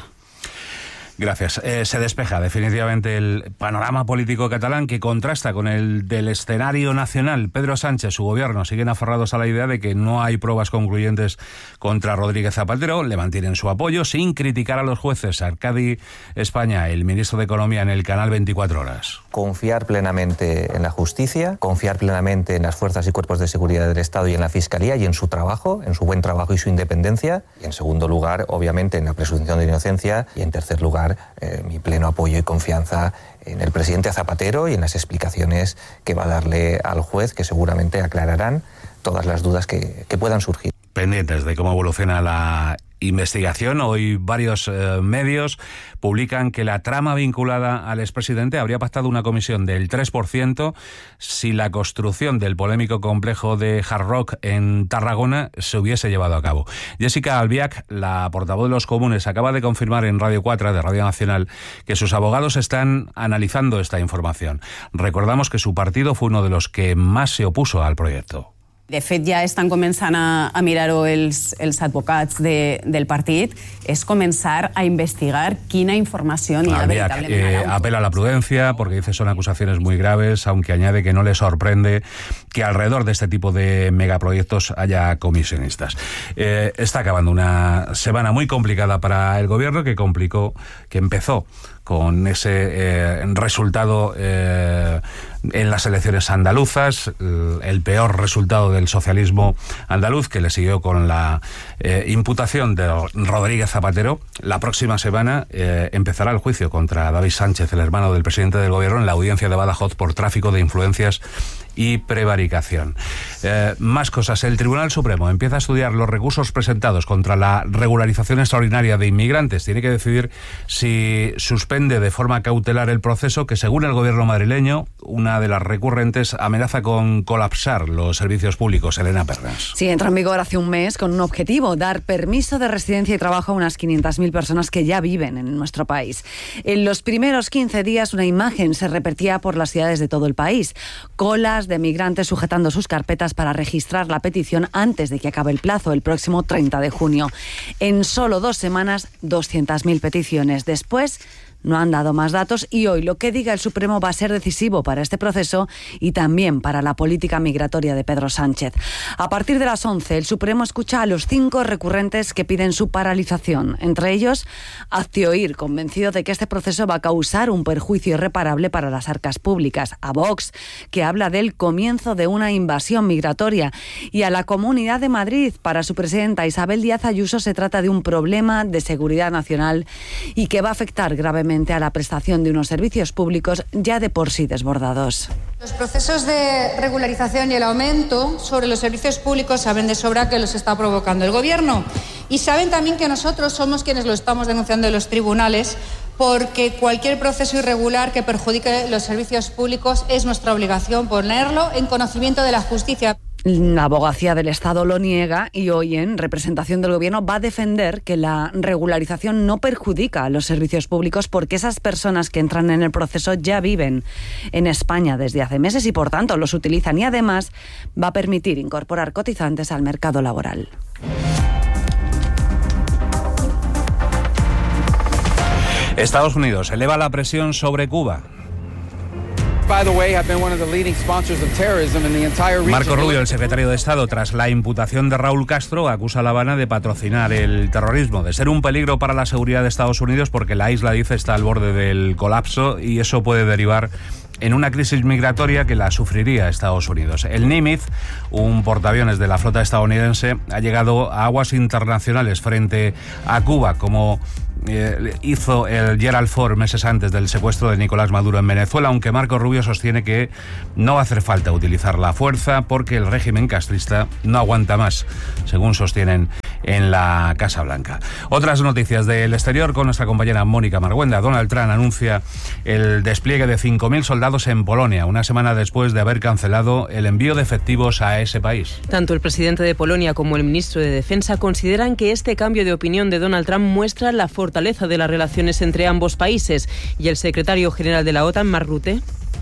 Gracias. Se despeja definitivamente el panorama político catalán, que contrasta con el del escenario nacional. Pedro Sánchez, su gobierno, siguen aferrados a la idea de que no hay pruebas concluyentes contra Rodríguez Zapatero. Le mantienen su apoyo sin criticar a los jueces. Arcadi España, el ministro de Economía, en el canal 24 Horas. Confiar plenamente en la justicia, confiar plenamente en las fuerzas y cuerpos de seguridad del Estado y en la Fiscalía y en su trabajo, en su buen trabajo y su independencia. Y en segundo lugar, obviamente, en la presunción de inocencia. Y en tercer lugar, mi pleno apoyo y confianza en el presidente Zapatero y en las explicaciones que va a darle al juez, que seguramente aclararán todas las dudas que puedan surgir. Pendientes de cómo evoluciona la investigación. Hoy varios medios publican que la trama vinculada al expresidente habría pactado una comisión del 3% si la construcción del polémico complejo de Hard Rock en Tarragona se hubiese llevado a cabo. Jessica Albiach, la portavoz de los comunes, acaba de confirmar en Radio 4 de Radio Nacional que sus abogados están analizando esta información. Recordamos que su partido fue uno de los que más se opuso al proyecto. De fet, ja estan començant a mirar-ho els advocats del partit, és començar a investigar quina informació hi ha veritablement. Apela a la prudencia porque dice son acusaciones muy graves, aunque añade que no le sorprende que alrededor de este tipo de megaproyectos haya comisionistas. Está acabando una semana muy complicada para el gobierno, que empezó con ese resultado en las elecciones andaluzas, el peor resultado del socialismo andaluz, que le siguió con la imputación de Rodríguez Zapatero. La próxima semana empezará el juicio contra David Sánchez, el hermano del presidente del gobierno, en la audiencia de Badajoz por tráfico de influencias y prevaricación. Más cosas. El Tribunal Supremo empieza a estudiar los recursos presentados contra la regularización extraordinaria de inmigrantes. Tiene que decidir si suspende de forma cautelar el proceso, que según el gobierno madrileño, una de las recurrentes amenaza con colapsar los servicios públicos. Elena Pernas. Sí, entra en vigor hace un mes con un objetivo: dar permiso de residencia y trabajo a unas 500.000 personas que ya viven en nuestro país. En los primeros 15 días una imagen se repetía por las ciudades de todo el país. Colas de migrantes sujetando sus carpetas para registrar la petición antes de que acabe el plazo, el próximo 30 de junio. En solo 2 semanas, 200.000 peticiones. Después, no han dado más datos y hoy lo que diga el Supremo va a ser decisivo para este proceso y también para la política migratoria de Pedro Sánchez. A partir de las 11, el Supremo escucha a los 5 recurrentes que piden su paralización. Entre ellos, Aztioir, convencido de que este proceso va a causar un perjuicio irreparable para las arcas públicas. A Vox, que habla del comienzo de una invasión migratoria. Y a la Comunidad de Madrid, para su presidenta Isabel Díaz Ayuso, se trata de un problema de seguridad nacional y que va a afectar gravemente directamente a la prestación de unos servicios públicos ya de por sí desbordados. Los procesos de regularización y el aumento sobre los servicios públicos saben de sobra que los está provocando el Gobierno y saben también que nosotros somos quienes lo estamos denunciando en los tribunales, porque cualquier proceso irregular que perjudique los servicios públicos es nuestra obligación ponerlo en conocimiento de la justicia. La Abogacía del Estado lo niega y hoy, en representación del Gobierno, va a defender que la regularización no perjudica a los servicios públicos porque esas personas que entran en el proceso ya viven en España desde hace meses y, por tanto, los utilizan, y además va a permitir incorporar cotizantes al mercado laboral. Estados Unidos eleva la presión sobre Cuba. Marco Rubio, el secretario de Estado, tras la imputación de Raúl Castro, acusa a La Habana de patrocinar el terrorismo, de ser un peligro para la seguridad de Estados Unidos porque la isla, dice, está al borde del colapso y eso puede derivar en una crisis migratoria que la sufriría Estados Unidos. El Nimitz, un portaaviones de la flota estadounidense, ha llegado a aguas internacionales frente a Cuba, como hizo el Gerald Ford meses antes del secuestro de Nicolás Maduro en Venezuela, aunque Marco Rubio sostiene que no va a hacer falta utilizar la fuerza porque el régimen castrista no aguanta más, según sostienen en la Casa Blanca. Otras noticias del exterior con nuestra compañera Mónica Marguenda. Donald Trump anuncia el despliegue de 5.000 soldados en Polonia, una semana después de haber cancelado el envío de efectivos a ese país. Tanto el presidente de Polonia como el ministro de Defensa consideran que este cambio de opinión de Donald Trump muestra la fortaleza de las relaciones entre ambos países. Y el secretario general de la OTAN, Mark Rutte,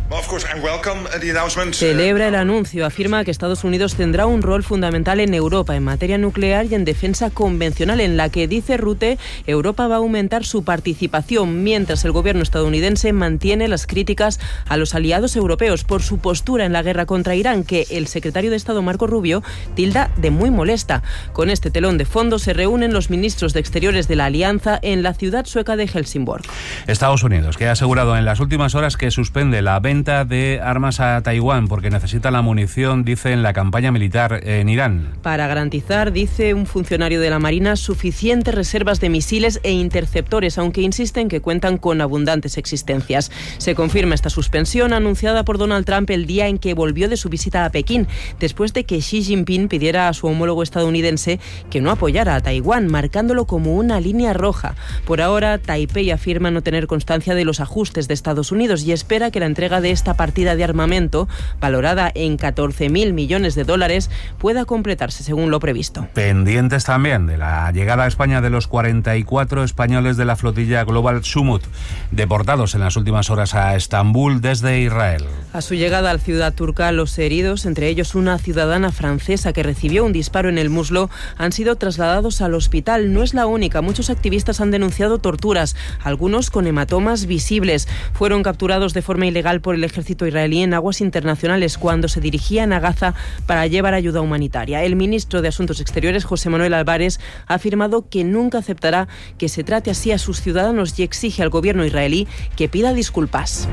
celebra el anuncio. Afirma que Estados Unidos tendrá un rol fundamental en Europa en materia nuclear y en defensa convencional, en la que, dice Rutte, Europa va a aumentar su participación, mientras el gobierno estadounidense mantiene las críticas a los aliados europeos por su postura en la guerra contra Irán, que el secretario de Estado, Marco Rubio, tilda de muy molesta. Con este telón de fondo se reúnen los ministros de Exteriores de la Alianza en la ciudad sueca de Helsingborg. Estados Unidos, que ha asegurado en las últimas horas que suspende la venta de armas a Taiwán porque necesita la munición, dice, en la campaña militar en Irán. Para garantizar, dice un funcionario de la Marina, suficientes reservas de misiles e interceptores, aunque insisten que cuentan con abundantes existencias. Se confirma esta suspensión anunciada por Donald Trump el día en que volvió de su visita a Pekín, después de que Xi Jinping pidiera a su homólogo estadounidense que no apoyara a Taiwán, marcándolo como una línea roja. Por ahora, Taipei afirma no tener constancia de los ajustes de Estados Unidos y espera que la entrega de esta partida de armamento, valorada en 14.000 millones de dólares, pueda completarse según lo previsto. Pendientes también de la llegada a España de los 44 españoles de la flotilla Global Sumut, deportados en las últimas horas a Estambul desde Israel. A su llegada a la ciudad turca, los heridos, entre ellos una ciudadana francesa que recibió un disparo en el muslo, han sido trasladados al hospital. No es la única. Muchos activistas han denunciado torturas, algunos con hematomas visibles. Fueron capturados de forma ilegal por el ejército israelí en aguas internacionales cuando se dirigían a Gaza para llevar ayuda humanitaria. El ministro de Asuntos Exteriores, José Manuel Álvarez, ha afirmado que nunca aceptará que se trate así a sus ciudadanos y exige al gobierno israelí que pida disculpas.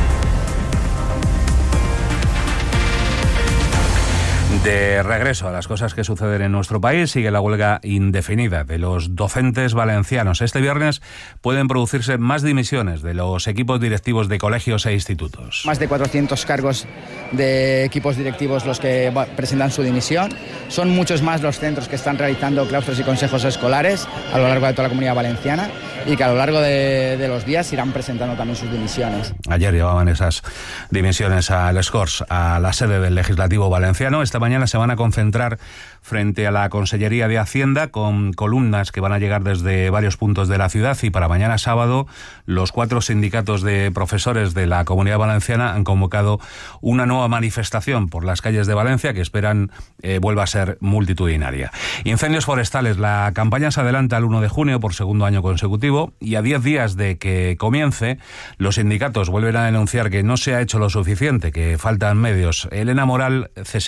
De regreso a las cosas que suceden en nuestro país, sigue la huelga indefinida de los docentes valencianos. Este viernes pueden producirse más dimisiones de los equipos directivos de colegios e institutos. Más de 400 cargos de equipos directivos los que presentan su dimisión. Son muchos más los centros que están realizando claustros y consejos escolares a lo largo de toda la Comunidad Valenciana y que a lo largo de los días irán presentando también sus dimisiones. Ayer llevaban esas dimisiones a Les Corts, a la sede del Legislativo valenciano. Esta mañana se van a concentrar frente a la Consellería de Hacienda con columnas que van a llegar desde varios puntos de la ciudad, y para mañana sábado los 4 sindicatos de profesores de la Comunidad Valenciana han convocado una nueva manifestación por las calles de Valencia que esperan vuelva a ser multitudinaria. Incendios forestales. La campaña se adelanta al 1 de junio por segundo año consecutivo y a 10 días de que comience, los sindicatos vuelven a denunciar que no se ha hecho lo suficiente, que faltan medios. Elena Moral, CESIF.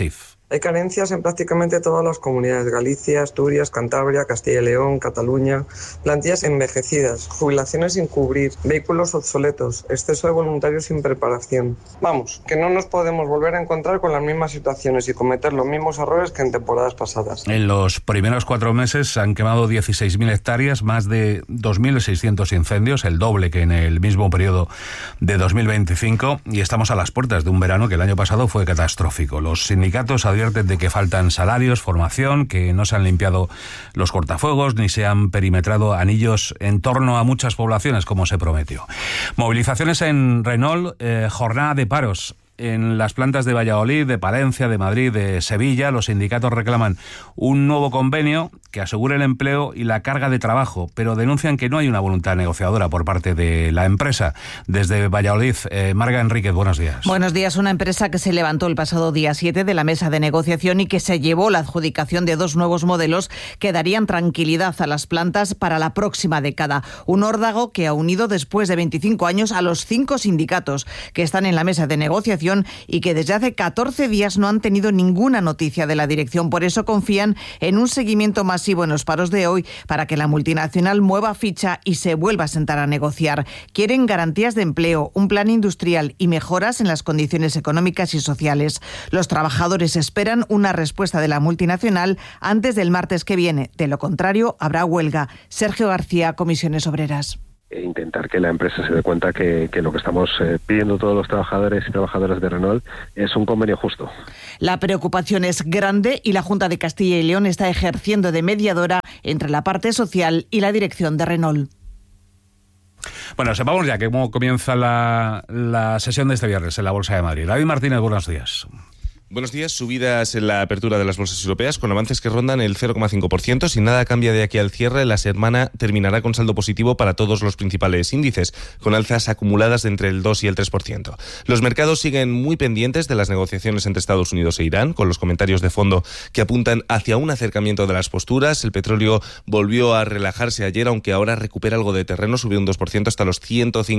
Hay carencias en prácticamente todas las comunidades: Galicia, Asturias, Cantabria, Castilla y León, Cataluña. Plantillas envejecidas, jubilaciones sin cubrir, vehículos obsoletos, exceso de voluntarios sin preparación. Vamos, que no nos podemos volver a encontrar con las mismas situaciones y cometer los mismos errores que en temporadas pasadas. En los primeros 4 meses se han quemado 16.000 hectáreas, más de 2.600 incendios, el doble que en el mismo periodo de 2025, y estamos a las puertas de un verano que el año pasado fue catastrófico. Los sindicatos advierten de que faltan salarios, formación, que no se han limpiado los cortafuegos ni se han perimetrado anillos en torno a muchas poblaciones como se prometió. Movilizaciones en Renault, jornada de paros en las plantas de Valladolid, de Palencia, de Madrid, de Sevilla. Los sindicatos reclaman un nuevo convenio que asegure el empleo y la carga de trabajo, pero denuncian que no hay una voluntad negociadora por parte de la empresa. Desde Valladolid, Marga Enríquez, buenos días. Buenos días. Una empresa que se levantó el pasado día 7 de la mesa de negociación y que se llevó la adjudicación de 2 nuevos modelos que darían tranquilidad a las plantas para la próxima década. Un órdago que ha unido después de 25 años a los 5 sindicatos que están en la mesa de negociación y que desde hace 14 días no han tenido ninguna noticia de la dirección. Por eso confían en un seguimiento masivo en los paros de hoy para que la multinacional mueva ficha y se vuelva a sentar a negociar. Quieren garantías de empleo, un plan industrial y mejoras en las condiciones económicas y sociales. Los trabajadores esperan una respuesta de la multinacional antes del martes que viene. De lo contrario, habrá huelga. Sergio García, Comisiones Obreras. Intentar que la empresa se dé cuenta que lo que estamos pidiendo todos los trabajadores y trabajadoras de Renault es un convenio justo. La preocupación es grande y la Junta de Castilla y León está ejerciendo de mediadora entre la parte social y la dirección de Renault. Bueno, sepamos ya cómo comienza la sesión de este viernes en la Bolsa de Madrid. David Martínez, buenos días. Buenos días. Subidas en la apertura de las bolsas europeas con avances que rondan el 0,5%. Si nada cambia de aquí al cierre, la semana terminará con saldo positivo para todos los principales índices, con alzas acumuladas de entre el 2 y el 3%. Los mercados siguen muy pendientes de las negociaciones entre Estados Unidos e Irán, con los comentarios de fondo que apuntan hacia un acercamiento de las posturas. El petróleo volvió a relajarse ayer, aunque ahora recupera algo de terreno, subió un 2% hasta los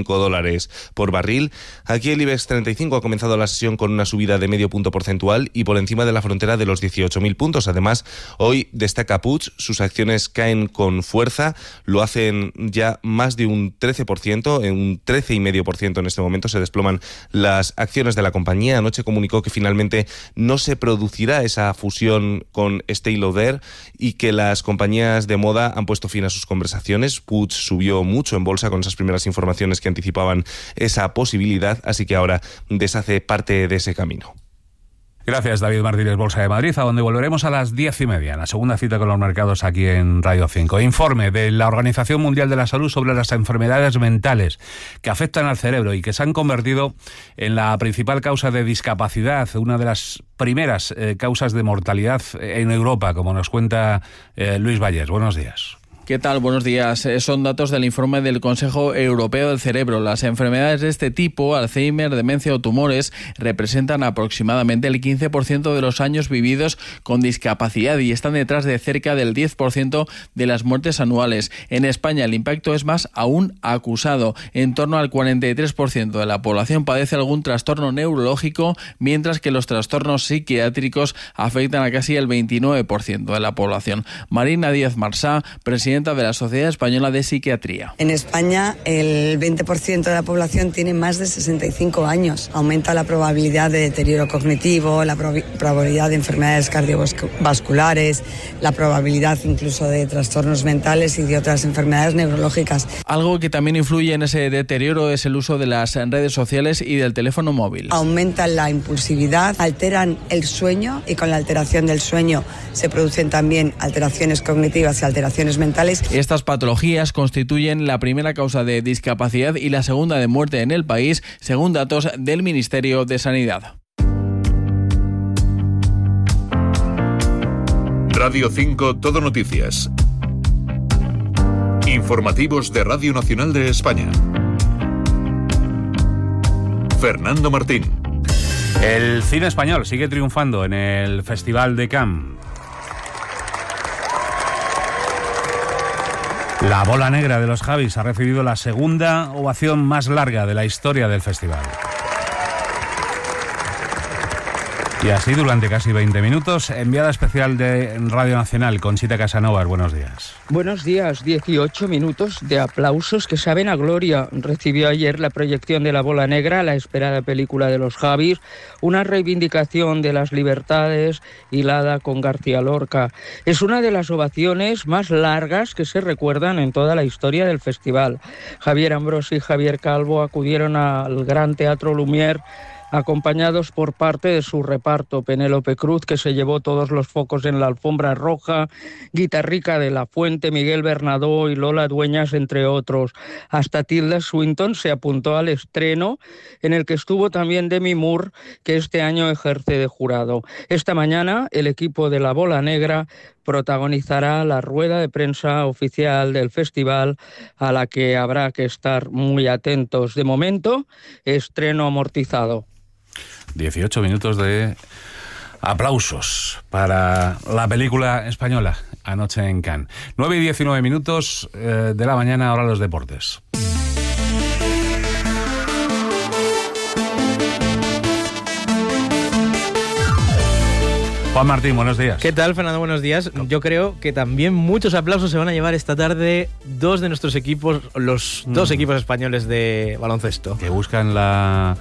$105 por barril. Aquí el IBEX 35 ha comenzado la sesión con una subida de medio punto porcentual y por encima de la frontera de los 18.000 puntos. Además, hoy destaca Puig, sus acciones caen con fuerza, lo hacen ya más de un 13%, en un 13,5% en este momento se desploman las acciones de la compañía. Anoche comunicó que finalmente no se producirá esa fusión con Estée Lauder y que las compañías de moda han puesto fin a sus conversaciones. Puig subió mucho en bolsa con esas primeras informaciones que anticipaban esa posibilidad, así que ahora deshace parte de ese camino. Gracias, David Martínez, Bolsa de Madrid, a donde volveremos a las 10:30, la segunda cita con los mercados aquí en Radio 5. Informe de la Organización Mundial de la Salud sobre las enfermedades mentales que afectan al cerebro y que se han convertido en la principal causa de discapacidad, una de las primeras causas de mortalidad en Europa, como nos cuenta Luis Vallés. Buenos días. ¿Qué tal? Buenos días. Son datos del informe del Consejo Europeo del Cerebro. Las enfermedades de este tipo, Alzheimer, demencia o tumores, representan aproximadamente el 15% de los años vividos con discapacidad y están detrás de cerca del 10% de las muertes anuales. En España el impacto es más aún acusado. En torno al 43% de la población padece algún trastorno neurológico, mientras que los trastornos psiquiátricos afectan a casi el 29% de la población. Marina Díaz Marsá, presidenta de la Sociedad Española de Psiquiatría. En España, el 20% de la población tiene más de 65 años. Aumenta la probabilidad de deterioro cognitivo, la probabilidad de enfermedades cardiovasculares, la probabilidad incluso de trastornos mentales y de otras enfermedades neurológicas. Algo que también influye en ese deterioro es el uso de las redes sociales y del teléfono móvil. Aumentan la impulsividad, alteran el sueño y con la alteración del sueño se producen también alteraciones cognitivas y alteraciones mentales. Estas patologías constituyen la primera causa de discapacidad y la segunda de muerte en el país, según datos del Ministerio de Sanidad. Radio 5 Todo Noticias. Informativos de Radio Nacional de España. Fernando Martín. El cine español sigue triunfando en el Festival de Cannes. La bola negra de los Javis ha recibido la segunda ovación más larga de la historia del festival. Y así durante casi 20 minutos, enviada especial de Radio Nacional, Conchita Casanovas, buenos días. Buenos días, 18 minutos de aplausos que saben a gloria. Recibió ayer la proyección de La Bola Negra, la esperada película de los Javis, una reivindicación de las libertades hilada con García Lorca. Es una de las ovaciones más largas que se recuerdan en toda la historia del festival. Javier Ambrosi y Javier Calvo acudieron al Gran Teatro Lumière acompañados por parte de su reparto, Penélope Cruz, que se llevó todos los focos en la alfombra roja, Guitarrica de la Fuente, Miguel Bernadó y Lola Dueñas, entre otros. Hasta Tilda Swinton se apuntó al estreno, en el que estuvo también Demi Moore, que este año ejerce de jurado. Esta mañana, el equipo de La Bola Negra protagonizará la rueda de prensa oficial del festival, a la que habrá que estar muy atentos. De momento, estreno amortizado. 18 minutos de aplausos para la película española anoche en Cannes. 9 y 19 minutos de la mañana, ahora los deportes. Juan Martín, buenos días. ¿Qué tal, Fernando? Buenos días. Yo creo que también muchos aplausos se van a llevar esta tarde dos de nuestros equipos, los dos equipos españoles de baloncesto. Que buscan la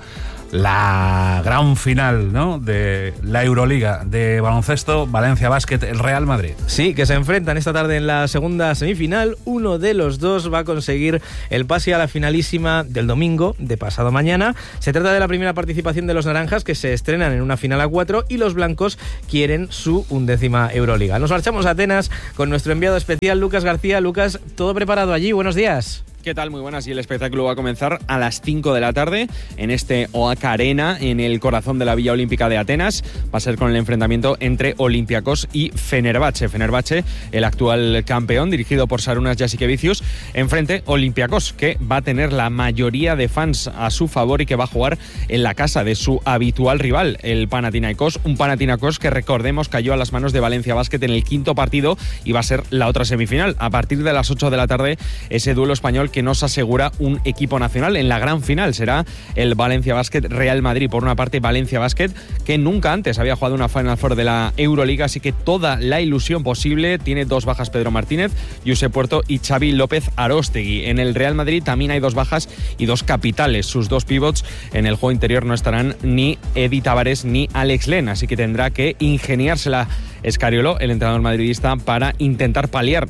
gran final, ¿no?, de la Euroliga de baloncesto, Valencia Basket, el Real Madrid. Sí, que se enfrentan esta tarde en la segunda semifinal. Uno de los dos va a conseguir el pase a la finalísima del domingo, de pasado mañana. Se trata de la primera participación de los naranjas, que se estrenan en una final a 4, y los blancos quieren su 11ª Euroliga. Nos marchamos a Atenas con nuestro enviado especial, Lucas García. Lucas, ¿todo preparado allí? Buenos días. ¿Qué tal? Muy buenas. Y el espectáculo va a comenzar a las 5 de la tarde en este Oaca Arena, en el corazón de la Villa Olímpica de Atenas. Va a ser con el enfrentamiento entre Olympiacos y Fenerbahce. Fenerbahce, el actual campeón, dirigido por Sarunas Jasikevičius, enfrente Olympiacos, que va a tener la mayoría de fans a su favor y que va a jugar en la casa de su habitual rival, el Panathinaikos. Un Panathinaikos que, recordemos, cayó a las manos de Valencia Basket en el quinto partido y va a ser la otra semifinal. A partir de las 8 de la tarde, ese duelo español que nos asegura un equipo nacional. En la gran final será el Valencia Basket Real Madrid. Por una parte, Valencia Basket, que nunca antes había jugado una Final Four de la Euroliga, así que toda la ilusión posible. Tiene dos bajas Pedro Martínez, Josep Puerto y Xavi López Aróstegui. En el Real Madrid también hay dos bajas y dos capitales. Sus dos pivots en el juego interior no estarán ni Edi Tavares ni Alex Len, así que tendrá que ingeniársela Escariolo, el entrenador madridista, para intentar paliar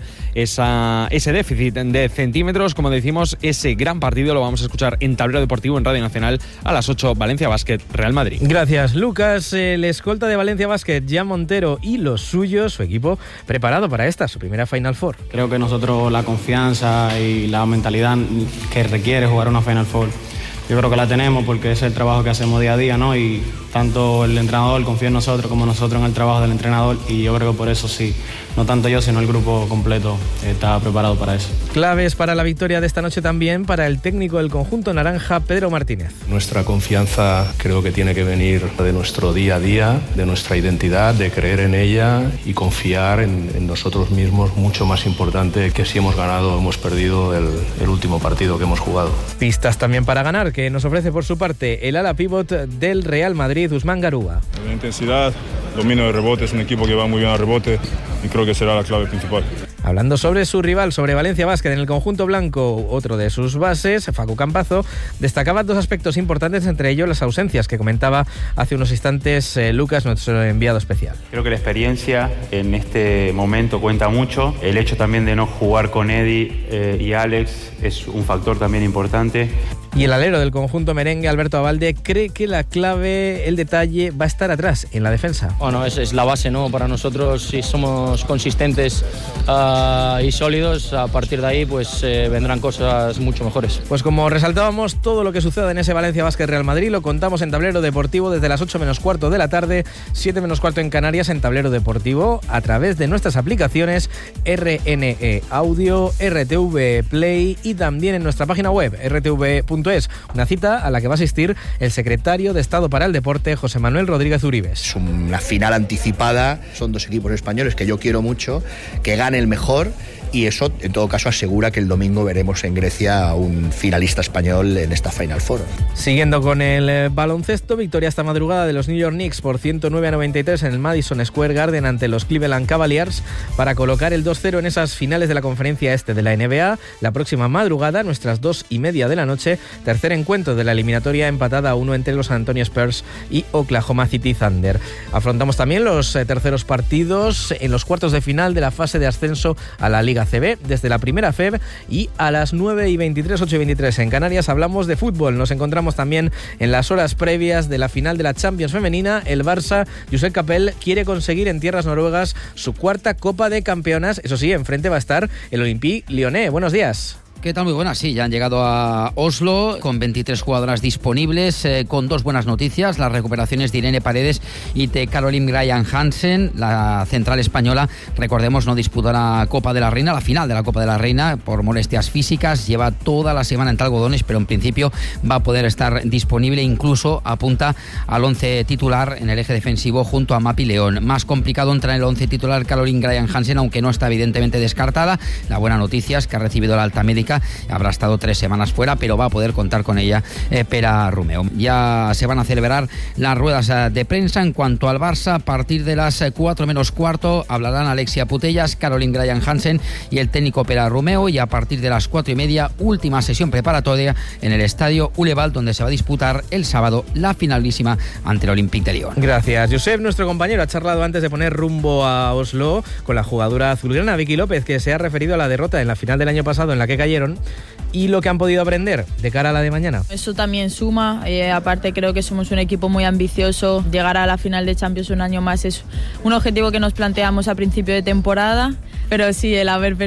ese déficit de centímetros. Como decimos, ese gran partido lo vamos a escuchar en Tablero Deportivo en Radio Nacional a las 8, Valencia Basket, Real Madrid. Gracias, Lucas. El escolta de Valencia Basket, Jan Montero, y los suyos, su equipo, preparado para esta, su primera Final Four. Creo que nosotros la confianza y la mentalidad que requiere jugar una Final Four, yo creo que la tenemos porque es el trabajo que hacemos día a día, ¿no? Y tanto el entrenador confía en nosotros como nosotros en el trabajo del entrenador, y yo creo que por eso sí, no tanto yo sino el grupo completo está preparado para eso. Claves para la victoria de esta noche también para el técnico del conjunto naranja, Pedro Martínez. Nuestra confianza creo que tiene que venir de nuestro día a día, de nuestra identidad, de creer en ella y confiar en nosotros mismos, mucho más importante que si hemos ganado o hemos perdido el último partido que hemos jugado. Pistas también para ganar, que nos ofrece por su parte el ala pívot del Real Madrid, Usman Garuba. La intensidad, dominio de rebote, es un equipo que va muy bien al rebote y creo que será la clave principal. Hablando sobre su rival, sobre Valencia Basket en el conjunto blanco, otro de sus bases, Facu Campazo, destacaba dos aspectos importantes, entre ellos las ausencias que comentaba hace unos instantes Lucas, nuestro enviado especial. Creo que la experiencia en este momento cuenta mucho. El hecho también de no jugar con Eddie y Alex es un factor también importante. Y el alero del conjunto merengue, Alberto Abalde, cree que la clave, el detalle, va a estar atrás, en la defensa. Bueno, es la base, ¿no? Para nosotros, si somos consistentes y sólidos, a partir de ahí pues vendrán cosas mucho mejores. Pues como resaltábamos, todo lo que suceda en ese Valencia Basket Real Madrid lo contamos en Tablero Deportivo desde las 8 menos cuarto de la tarde, 7 menos cuarto en Canarias, en Tablero Deportivo, a través de nuestras aplicaciones RNE Audio, RTV Play y también en nuestra página web rtv.es. Una cita a la que va a asistir el secretario de Estado para el Deporte, José Manuel Rodríguez Uribes. Es una final anticipada, son dos equipos españoles que yo quiero mucho, que gane el mejor y eso en todo caso asegura que el domingo veremos en Grecia a un finalista español en esta Final Four. Siguiendo con el baloncesto, victoria esta madrugada de los New York Knicks por 109-93 en el Madison Square Garden ante los Cleveland Cavaliers para colocar el 2-0 en esas finales de la conferencia este de la NBA. La próxima madrugada, nuestras 2:30 de la noche, tercer encuentro de la eliminatoria empatada a 1 entre los San Antonio Spurs y Oklahoma City Thunder. Afrontamos también los terceros partidos en los cuartos de final de la fase de ascenso a la Liga CB desde la primera FEB, y a las 9:23, 8:23 en Canarias hablamos de fútbol. Nos encontramos también en las horas previas de la final de la Champions femenina. El Barça, Josep Capell, quiere conseguir en tierras noruegas su cuarta Copa de Campeonas. Eso sí, enfrente va a estar el Olympique Lyonnais. Buenos días. ¿Qué tal? Muy buenas. Sí, ya han llegado a Oslo con 23 jugadoras disponibles, con dos buenas noticias: las recuperaciones de Irene Paredes y de Caroline Graham Hansen. La central española, recordemos, no disputará Copa de la Reina, la final de la Copa de la Reina, por molestias físicas. Lleva toda la semana entre algodones, pero en principio va a poder estar disponible. Incluso apunta al 11 titular en el eje defensivo junto a Mapi León. Más complicado entrar en el 11 titular Caroline Graham Hansen, aunque no está evidentemente descartada. La buena noticia es que ha recibido la alta médica. Habrá estado 3 semanas fuera, pero va a poder contar con ella Pera Rumeo. Ya se van a celebrar las ruedas de prensa. En cuanto al Barça, a partir de las 4 menos cuarto hablarán Alexia Putellas, Caroline Graham Hansen y el técnico Pera Rumeo, y a partir de las 4:30 última sesión preparatoria en el estadio Ulevald, donde se va a disputar el sábado la finalísima ante el Olympique de Lyon. Gracias, Josep. Nuestro compañero ha charlado antes de poner rumbo a Oslo con la jugadora azulgrana Vicky López, que se ha referido a la derrota en la final del año pasado en la que cayeron y lo que han podido aprender de cara a la de mañana. Eso también suma, aparte creo que somos un equipo muy ambicioso. Llegar a la final de Champions un año más es un objetivo que nos planteamos a principio de temporada, pero sí, el haber